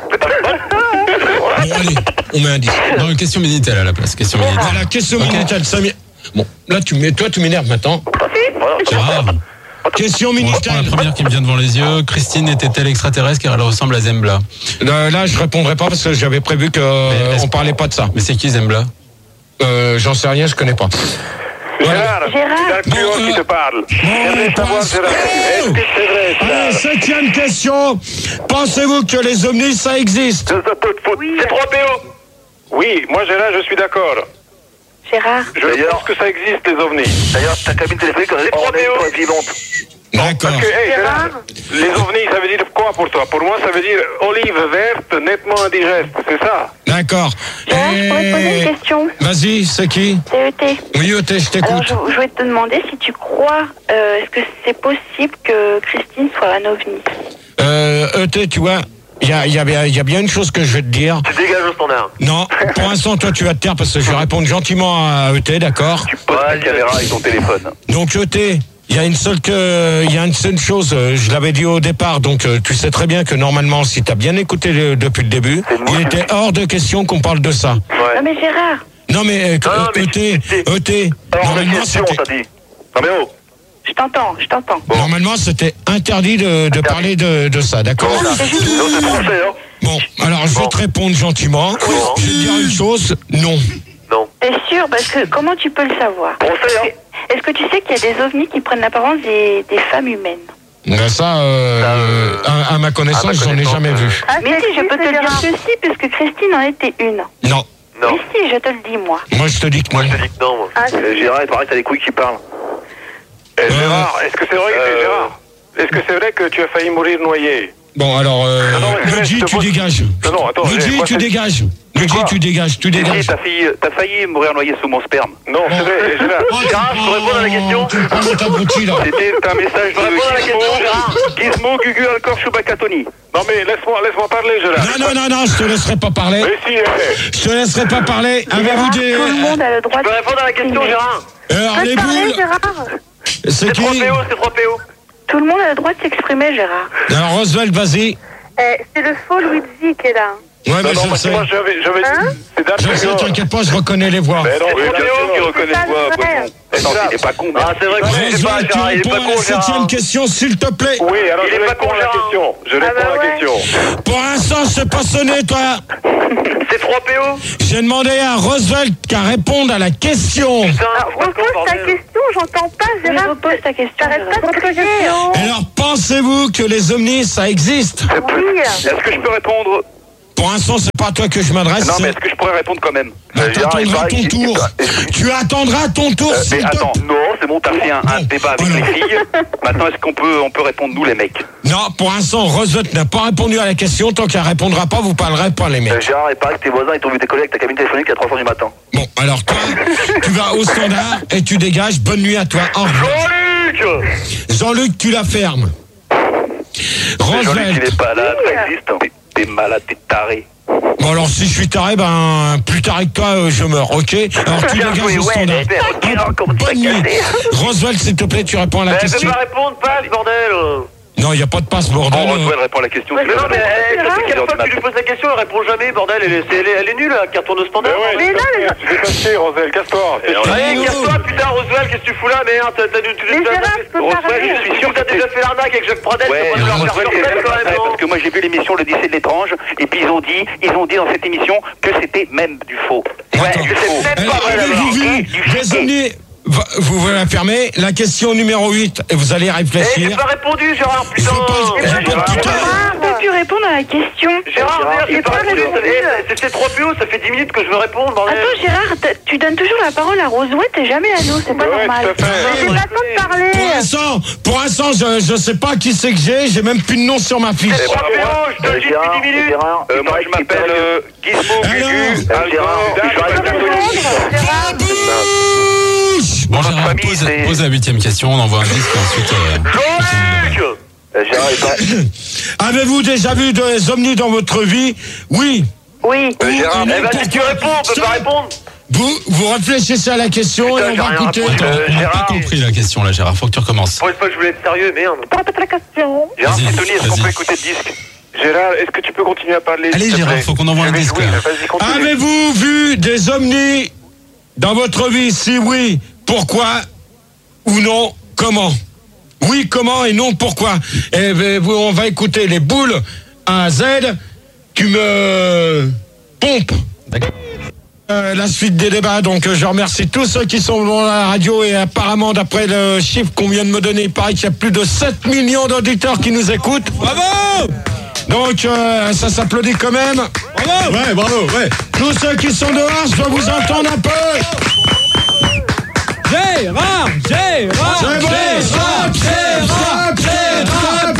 Bon, allez, on met un dix. Non, une question Minitel à la place. Question Minitel. Voilà, question Minitel, ça m'é- Bon, là, tu m'é- toi, tu m'énerves maintenant. Gérard. Question Bon, je prends la Minitel. première qui me vient devant les yeux. Christine était-elle extraterrestre car elle ressemble à Zembla? Là, là, je répondrai pas parce que j'avais prévu que euh, est-ce- on parlait pas de ça. Mais c'est qui Zembla? Euh, j'en sais rien, je connais pas. Gérard, Gérard. c'est Alcor Bon, qui euh, te parle. Bon, J'aimerais on savoir, passe. Gérard, est-ce que c'est vrai, Allez, ça? septième question. Pensez-vous que les ovnis, ça existe? Ça peut te foutre. C'est trois P O. Oui, moi, Gérard, je suis d'accord. Gérard. Je pense que ça existe, les ovnis. D'ailleurs, ta cabine téléphonique, elle est ornée, est vivante. D'accord. Parce que, hey, Gérard, les ovnis, ça veut dire quoi pour toi? Pour moi, ça veut dire olive verte, nettement indigeste, c'est ça? D'accord. Gérard, je pourrais te poser une Et... question. Vas-y, c'est qui? C'est E T. Oui, E T, je Alors, t'écoute. je, je voulais te demander si tu crois, euh, est-ce que c'est possible que Christine soit un ovni? Euh, E T, tu vois, il y a, y, a, bien- y a bien une chose que je vais te dire. Tu dégages au standard. Non, pour l'instant, toi, tu vas te taire parce que je vais répondre gentiment à E T, d'accord? Tu poses ta caméra avec ton téléphone. Donc, E T, il y a une seule que, il y a une seule chose, euh, je l'avais dit au départ, donc euh, tu sais très bien que normalement, si tu as bien écouté le- depuis le début, il était hors de question qu'on parle de ça. Ouais. Non mais Gérard, Non, mais, euh, Non, non, mais E T, E T, Alors, la normalement, question, c'était... ça dit. Non, mais oh. je t'entends, je t'entends. Normalement, c'était interdit de, de parler de, de ça, d'accord? Non, mais c'est juste- Non, c'est français, hein. Bon, alors je vais te répondre gentiment. Je vais te dire une chose, non. Non. T'es sûr? Parce que comment tu peux le savoir? Français, hein. Est-ce que tu sais qu'il y a des ovnis qui prennent l'apparence des, des femmes humaines? Ben ça, euh, à, à ma connaissance, j'en ai jamais vu. Ah, mais si, je peux te dire que si, puisque Christine en était une. Non, Non. Mais si, je te le dis, moi. moi je te dis que non. Moi, je te dis que non, moi. Ah, Euh, Gérard, il paraît que t'as les couilles qui parlent. Eh, Gérard, est-ce que c'est vrai, Euh, Gérard, est-ce que c'est vrai que tu as failli mourir noyé? Bon, alors, euh, Ah non, mais c'est vrai, Luigi, je te tu pose- dégages. Non, non, attends, Luigi, j'ai- moi, tu c'est- dégages. Luigi, Quoi tu dégages, tu Si, dégages. t'as failli, t'as failli mourir noyé sous mon sperme. Non, c'est vrai, eh, Gérard. Oh, Gérard, je peux répondre à la question? Tu me prends dans ta broutille, là. C'était un message peux répondre à la de question, Gérard? Gizmo, Gizmo, Gugu, Alcor, Chewbacca, Tony. Non, mais laisse-moi laisse-moi parler, Gérard. Non, non, non, non, je te laisserai pas parler. Mais si, eh, Je te laisserai pas parler. Avez-vous Gérard, des... tout le monde a le droit Tu peux de répondre à la question, s'exprimer. Gérard? Alors, les Peux parler, boules, Gérard? c'est C'est qui? trois P O, c'est trois P O. Tout le monde a le droit de s'exprimer, Gérard. Alors, Roswell, vas-y. Eh, c'est le faux Luigi qui est là. Ouais, mais non, je non, sais. moi j'avais, j'avais Hein c'est Dan Je sais, Péo. t'inquiète pas, je reconnais les voix. Mais non, Oui, c'est bien Dan sûr qu'il Péo. reconnaît le voix, poisson. Eh non, il est pas con. Ah, c'est vrai que je sais pas, Roswell, tu Gérard, il est réponds pas à con, la septième Gérard. question, s'il te plaît. Oui, alors Il je est pas réponds con, à la Gérard. question. Je réponds bah à la ouais. question. Pour l'instant, c'est pas sonné, toi. C'est trois P O. J'ai demandé à Roswell qu'à répondre à la question. Putain, Alors, c'est pas con, repose ta bordel. question, j'entends pas, Gérard. Repose ta question. T'arrêtes pas de crier. Alors, pensez-vous que les ovnis, ça existe? Oui. Est-ce que je peux répondre? Pour l'instant, c'est pas à toi que je m'adresse. Non, mais c'est- est-ce que je pourrais répondre quand même? Bah, Euh, Gérard, il t'attendras paraît ton qu'il- tour. il- Tu attendras ton tour, Euh, s'il mais te attends, plaît. non, c'est bon, t'as fait un, un Non. débat avec Oh, les non. filles. Maintenant, est-ce qu'on peut, on peut répondre, nous, les mecs? Non, pour l'instant, Roswell n'a pas répondu à la question. Tant qu'elle répondra pas, vous parlerez pas, les mecs. Euh, Gérard, il paraît que tes voisins, ils t'ont vu décoller avec ta cabine téléphonique à trois heures du matin. Bon, alors toi, tu vas au standard et tu dégages. Bonne nuit à toi. Au revoir. Jean-Luc Jean-Luc, tu la fermes. Jean-Luc, il Roswell. est pas là, ça existe. T'es- T'es malade, t'es taré. Bon, alors si je suis taré, ben plus taré que toi, euh, je meurs, ok? Alors tu Bien dégages joué, au ouais, standard. super, ok, alors, comment tu Bonne vas nuit. casser Roswell, s'il te plaît, tu réponds à la Mais elle question. veut pas répondre, passe, bordel. Non, il n'y a pas de passe, bordel. Bon, Roswell répond à la question. Mais non, mais elle, ça fait Gérard. quatre fois que tu lui poses la question, elle répond jamais, bordel. Elle est, elle est, elle est nulle, elle retourne au standard. Mais ouais, Mais non, mais- tu t'es passé, Rosel, casse-toi. Et on l'a- Allez, casse-toi, putain, Roswell, qu'est-ce que tu fous là, merde? T'as t'as dû. tu- Mais t'as- Gérard, je peux pas Roswell, répondre. je suis sûr que t'as déjà fait l'arnaque avec Jacques Pradel. Ouais, tu vas pas nous la faire Roswell, sur il est scène, quand vrai, même, non parce que moi j'ai vu l'émission Le lycée de l'étrange et puis ils ont dit, ils ont dit dans cette émission que c'était même du faux. Ouais, Attends. que c'est même Alors, pas vrai, avez-vous d'abord. vu les ovnis? Va- Vous vous la fermez. La question numéro huit, et vous allez Eh, j'ai réfléchir. pas répondu, Gérard, Je putain. veux pas- Eh, je veux pas Gérard, tout à l'heure. Gérard, peux-tu répondre à la question? Gérard, Gérard, j'ai j'ai pas pas répondu. répondu. Eh, C'était trois P O, ça fait dix minutes que je veux répondre, bordel. Attends, Gérard, t'as- tu donnes toujours la parole à Roswell, t'es jamais à nous, c'est pas Ouais, normal. tout à fait. J'ai pas le temps de parler. Pour l'instant, pour l'instant, je, je sais pas qui c'est que j'ai. J'ai même plus de nom sur ma fiche. C'est trois P O, je te le dis depuis dix minutes. Euh, Ah, moi je m'appelle euh, Gizmo, Alors, Gugu, Gérard, Algor, Gérard, Jacques Répondre, Anthony. Gérard. Bouche. Bon, Dans notre Gérard, famille, pose, c'est- pose la huitième question, on envoie un disque et ensuite. euh, Jean-Luc Euh, Gérard est pas... Avez-vous déjà vu des ovnis dans votre vie? Oui. Oui. Euh, Gérard, Eh ben, si tu réponds, on peut Stop. pas répondre. Vous, vous réfléchissez à la question Putain, et on j'ai va rien écouter. répondu. Attends, Euh, on n'a pas Gérard. compris la question là, Gérard. Faut que tu recommences. Pour une fois que je voulais être sérieux, merde. Répète la question. Gérard, Vas-y, c'est Tony, est-ce qu'on vas-y. peut écouter le disque? Gérard, est-ce que tu peux continuer à parler? Allez, s'il te Gérard, plaît? faut qu'on envoie un Je vais disque, jouer, là. Vas-y, continue. Avez-vous vu des ovnis dans votre vie? Si oui, pourquoi? Ou non, comment? Oui, comment, et non, pourquoi? Et ben, vous- on va écouter les boules à Z. Tu me pompes. Euh, la suite des débats, donc euh, je remercie tous ceux qui sont dans la radio et apparemment d'après le chiffre qu'on vient de me donner, il paraît qu'il y a plus de sept millions d'auditeurs qui nous écoutent. Bravo! Donc euh, ça s'applaudit quand même. Bravo! Ouais, bravo, ouais. Tous ceux qui sont dehors, je dois vous entendre un peu. Gérard, Gérard, C'est bon, stop, stop, stop,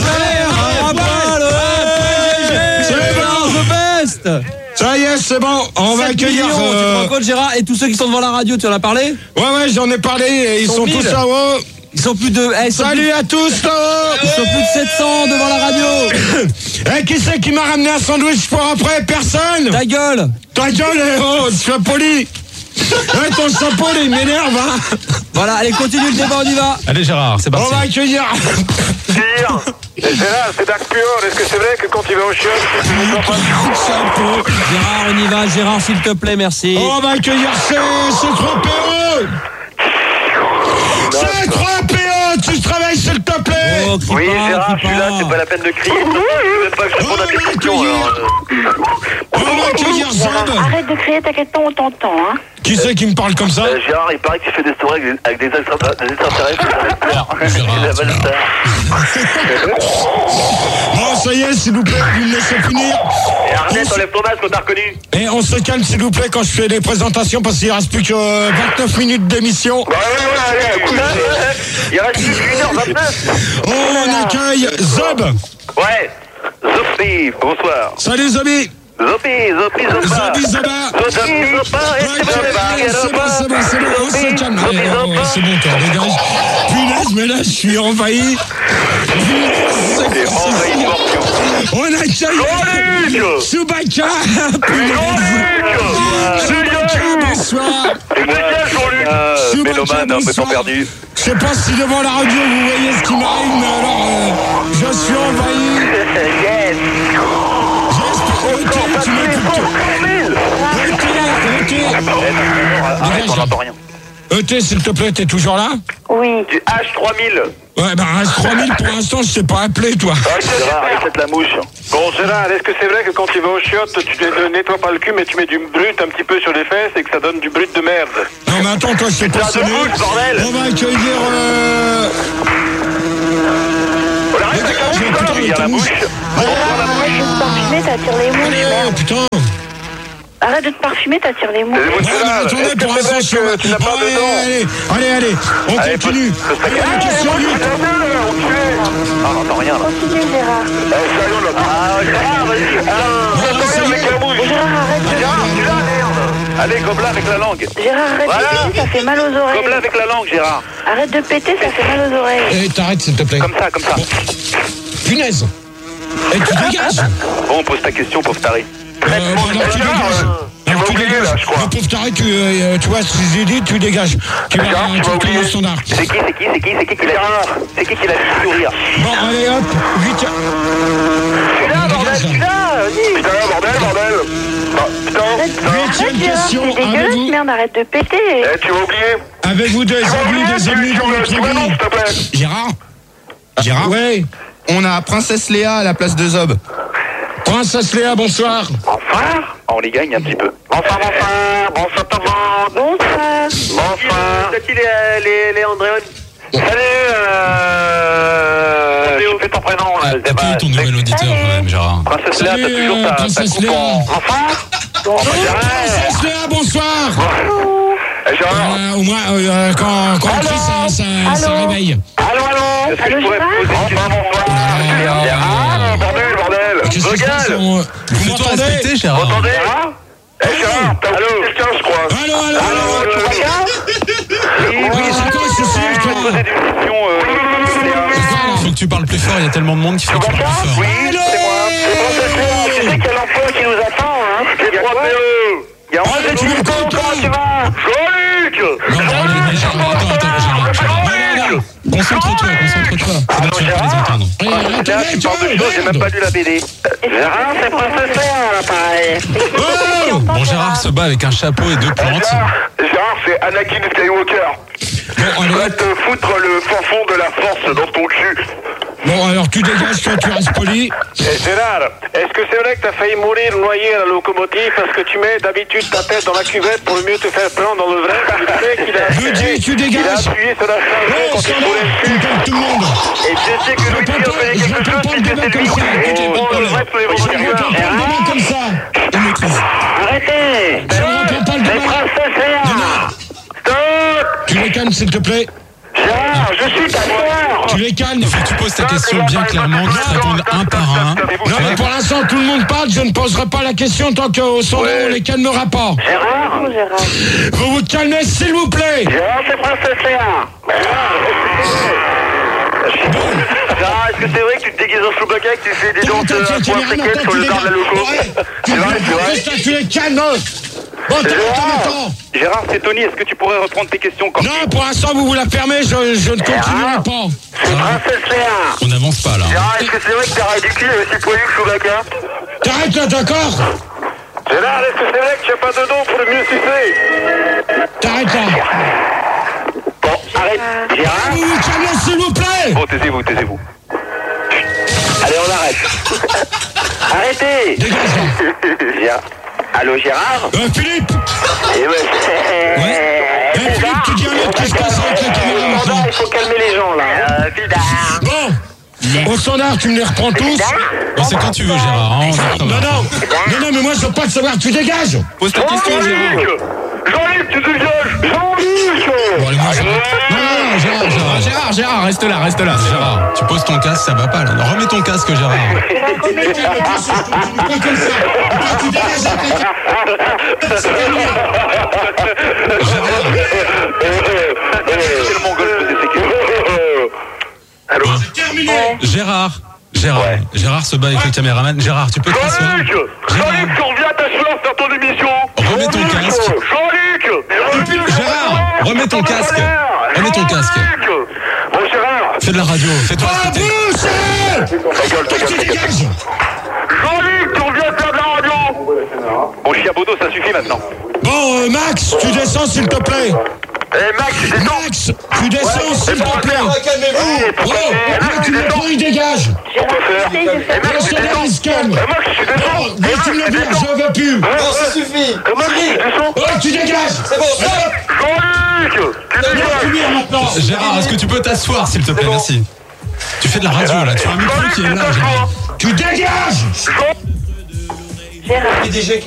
The best. ça y est, c'est bon, on va sept accueillir... millions, tu te euh, rends compte, Gérard, et tous ceux qui sont devant la radio, tu en as parlé? Ouais, ouais, j'en ai parlé, et ils Ils sont sont mille. tous là-haut. Ils sont plus de. eh, ils sont Salut à tous là-haut. plus- Ils sont plus de sept cents devant la radio. Eh, qui c'est qui m'a ramené un sandwich pour après? Personne. Ta gueule. Ta gueule, héros, sois poli. Ouais, ton chapeau, là, il m'énerve, hein. Voilà, allez, continue le débat, on y va. Allez, Gérard, c'est On parti. va accueillir... Gérard, c'est Dark Pure. Est-ce que c'est vrai que quand il va au chiottes, tu ne comprends pas? Chapeau. Gérard, on y va. Gérard, s'il te plaît, merci. On va accueillir C trois P O. C trois P O, tu travailles, s'il te plaît. Oh, crie Oui, pas, Gérard, crie je suis là, pas. c'est pas la peine de crier. Je veux même pas que je réponde à tes questions, alors. euh. On va accueillir Zeb. Arrête de crier, t'inquiète pas, on t'entend, hein. Qui c'est qui me parle comme ça? Euh, Gérard, il paraît que tu fais des stories avec des- avec des extra- des extraterrestres. J'arrête peur. Gérard, C'est la tu belle vas- star. Bon, ça y est, s'il vous plaît, vous me laissez finir. Et Arnett, enlève ton masque, on t'a reconnu. Et on se calme, s'il vous plaît, quand je fais les présentations, parce qu'il reste plus que euh, vingt-neuf minutes d'émission. Ouais, ouais, ouais, allez, écoute, hein. Il reste plus qu'une heure vingt-neuf. On accueille Zeb. Ouais. Zopi, bonsoir. Salut Zobi. Zopi, Zopi, Zopa. Zobi, Zoba. Zopi, Zopa, et Ouais, c'est bon, c'est bon, c'est bon, c'est bon, on se calme. Allez, oh, c'est bon, toi, dégage. Punaise, mais là, je suis envahi. Punaise, c'est quoi ça? On accueille Chewbacca. Punaise. Chewbacca, bonsoir. Euh, Chewbacca. mélomane, un peu temps perdu. Je sais pas si devant la radio vous voyez ce qui m'arrive, mais alors euh, je suis envahi. Yes. J'espère que tu m'écoutes. E T, Arrête, on n'entend rien. E T, s'il te plaît, t'es toujours là? Oui. Du H trois mille. Ouais, bah H trois mille pour l'instant, je sais pas appeler, toi. Gérard, arrête la mouche. Bon, Gérard, est-ce que c'est vrai que quand tu vas aux chiottes, tu ne nettoies pas le cul, mais tu mets du brut un petit peu sur les fesses et que ça donne du brut de merde? Non, mais attends, toi, je sais pas sonner. On va accueillir... Euh... On arrête avec la mouche, quoi. Il y a la mouche. Arrête de te parfumer, t'attires les mouches. Oh, putain. Arrête de te parfumer, t'attires les mouches. Ouais, mais attendez, pour l'instant, je suis... Tu n'as pas de dents. Allez, allez, allez, on continue. Allez, la question huit. Ah, on n'entend rien, là. Continue, Gérard. Ah, Gérard, vas-y. Ah, avec la mouche. Gérard, arrête de... Gérard, tu l'as, merde. Allez, gobelin avec la langue. Gérard, arrête Voilà. de péter, ça fait mal aux oreilles. Gobelin avec la langue, Gérard. Arrête de péter, ça fait mal aux oreilles. Eh, t'arrêtes, s'il te plaît. Comme ça, comme ça. Punaise. Eh, tu dégages. Bon, pose ta question, pauvre taré. Euh, bah, alors, tu dégages. Alors, tu dégages. Le pauvre taré, tu, euh, tu vois, si j'ai dit, tu dégages. Tu vas tu retournes au standard. C'est qui, c'est qui, c'est qui, c'est qui qui l'a C'est qui qui l'a fait sourire? Bon, allez, hop, huit. Tu l'as, bordel, tu l'as. Putain, bordel, bordel. Huitième question. C'est dégueulasse, Avez-vous, merde, arrête de péter. Eh, tu vas oublier. avez-vous des amis, des amis dans votre vie? Gérard Gérard Ouais. On a Princesse Léa à la place de Zob. Princesse Léa, bonsoir. Enfin, on les gagne un petit peu. Enfin, enfin, bonsoir, tout le monde. Bonsoir. Bonsoir. C'est qui les, les, les Andréon? Salut, euh... Tu fais ton prénom, là. T'as qui est ton nouvel auditeur quand même, Gérard? Princesse Léa, t'as toujours ta, ta Princesse coupe Léa. en... Enfin. Bonjour. Princesse Léa, bonsoir. Eh, Gérard. Euh, au moins, euh, quand, quand on crie, ça, ça, ça Allô. réveille. Allô, allô. Est-ce que je Allô, pourrais te poser une question? Bonsoir. Ah, bordel, bordel. Qu'est-ce qui se passe? Regarde. on- Vous Fais-toi m'entendez? respecter, Vous Gérard. entendez? Eh, Gérard, t'as oublié quelqu'un, je crois. Allô, allô, Allô, allô. tu vas bien? Oui, oui, c'est quoi ce souci, je vais te poser des questions. euh, Faut que tu parles plus fort, il y a tellement de monde qu'il faut que tu parles plus fort. Oui, c'est moi. C'est Princesse Léa. Tu sais quel emploi qui nous attend, hein? Il y a trois P E. Il y a un tu veux quoi, toi? comment tu vas? Jean-Luc. Non, non, non, Gérard, attends, attends, Gérard, Gérard. Non, non, non. Concentre-toi, concentre-toi. C'est bon, tu vas pas les entendre. Eh, arrête, Là, tu parles de choses, j'ai même pas lu la B D. Gérard, c'est Princesse Léa, là, pareil. Oh. Bon, Gérard se bat avec un chapeau et deux plantes. Gérard, c'est Anakin Skywalker. Bon, Tu vas allez, te foutre le fin fond de la force dans ton cul. bon, alors tu dégages, toi, tu restes poli. Eh, Gérard, est-ce que c'est vrai que t'as failli mourir noyé à la locomotive parce que tu mets d'habitude ta tête dans la cuvette pour mieux te faire prendre dans le vrai? Tu sais qu'il a Je dis, tu il a dégages. appuyé sur la charge Oh, quand ça il fourrait va, le tu cul. calmes tout le monde. Et tu sais que Je Louis réponds P a pas, fait je quelque réponds chose pas le puisque débat c'est comme lui. ça. Écoutez, Oh, pas de le vrai problème. pour les Je réponds pas le débat comme ça. On maîtrise. Arrêtez. Je réponds pas le C'est débat. Princesse Léa. Stop. Tu les calmes, s'il te plaît. Gérard, je suis ta sœur. Tu les calmes. Il faut que tu poses ta question bien clairement, que tu répondes un par un. Non, mais pour l'instant, tout le monde parle. Je ne poserai pas la question tant qu'au son Ouais. on les calmera pas. Gérard. Bonjour, Gérard. Vous vous calmez, s'il vous plaît. Gérard, c'est Princesse Léa. Gérard, est-ce que c'est vrai que tu te déguises en Chewbacca et que tu fais des danses Attends, à attends, point attends, séquelles attends, sur tu le bar de la dégages. loco? Ouais. Tu C'est vrai, c'est vrai. Juste là, tu les calmes. Bon, t'as Gérard, Gérard, c'est Tony, est-ce que tu pourrais reprendre tes questions quand Non, pour l'instant, vous vous la fermez. Je, je ne continuerai pas. c'est Princesse Léa? On n'avance pas là. Gérard, est-ce que c'est vrai que t'as ridicule et aussi poilu que Chewbacca? T'arrêtes là, d'accord? Gérard, est-ce que c'est vrai que tu n'as pas de dons pour le mieux sucer? T'arrêtes là. Bon, arrête. Gérard? Vous vous calmez, s'il vous plaît. Bon, taisez-vous, taisez-vous. Allez, on arrête. Arrêtez. Dégage. Gérard. Allô, Gérard? Euh, Philippe. Eh ouais. Ouais. Eh, Eh, Philippe, tu dis un mot, qu'est-ce qui se passe avec la caméra Standard, maintenant? il faut calmer les gens, là. Euh, Bildard. Bon. Au standard, tu me les reprends tous. Bon, c'est quand tu veux, Gérard. Hein, on est Non, non. Non, non, mais moi, je veux pas te savoir. Tu dégages. Pose ta question, Gérard. Jean-Luc. Jean-Luc, tu dégages. Jean-Luc. Bon, allez, moi, Gérard. Non, non, non, Gérard, Ah, Gérard. Gérard, Gérard, reste là, reste là. Gérard, tu poses ton casque, ça va pas là. Non, remets ton casque, Gérard. C'est le mongol de ces questions. Allô? Terminé. Gérard, Gérard, Ouais. Gérard se bat avec le caméraman. Gérard, tu peux te rasseoir. Jean-Luc. Jean-Luc, tu reviens t'asseoir faire ton émission. Remets ton Jean-Luc. casque. Jean-Luc. Gérard, remets ton casque. la radio. Fais-toi Ah, respecter. boucher! Ta gueule, ta Toi, tu gueule, ta gueule. dégages! Jean-Luc, tu reviens faire de la radio. Bon, Chiabodo, ça suffit maintenant. Bon, euh, Max, tu descends s'il te plaît. Eh, Max, tu descends. Max, tu descends s'il te plaît. Calmez-vous. Oh, là, tu le prends, il dégage. Pourquoi faire? Eh, Max, tu descends. Il se calme. Eh, Max, tu descends. Oh, mais tu le viens, je veux plus. Non, ça suffit. Comment tu descends? Oh, tu dégages. C'est bon, stop. Jean-Luc, tu dégages. maintenant. Gérard, est-ce que tu peux t'asseoir, s'il te plaît? Merci. Tu fais de la radio, là. Tu as un micro qui est là, Gérard. Tu dégages. Gérard. P D G.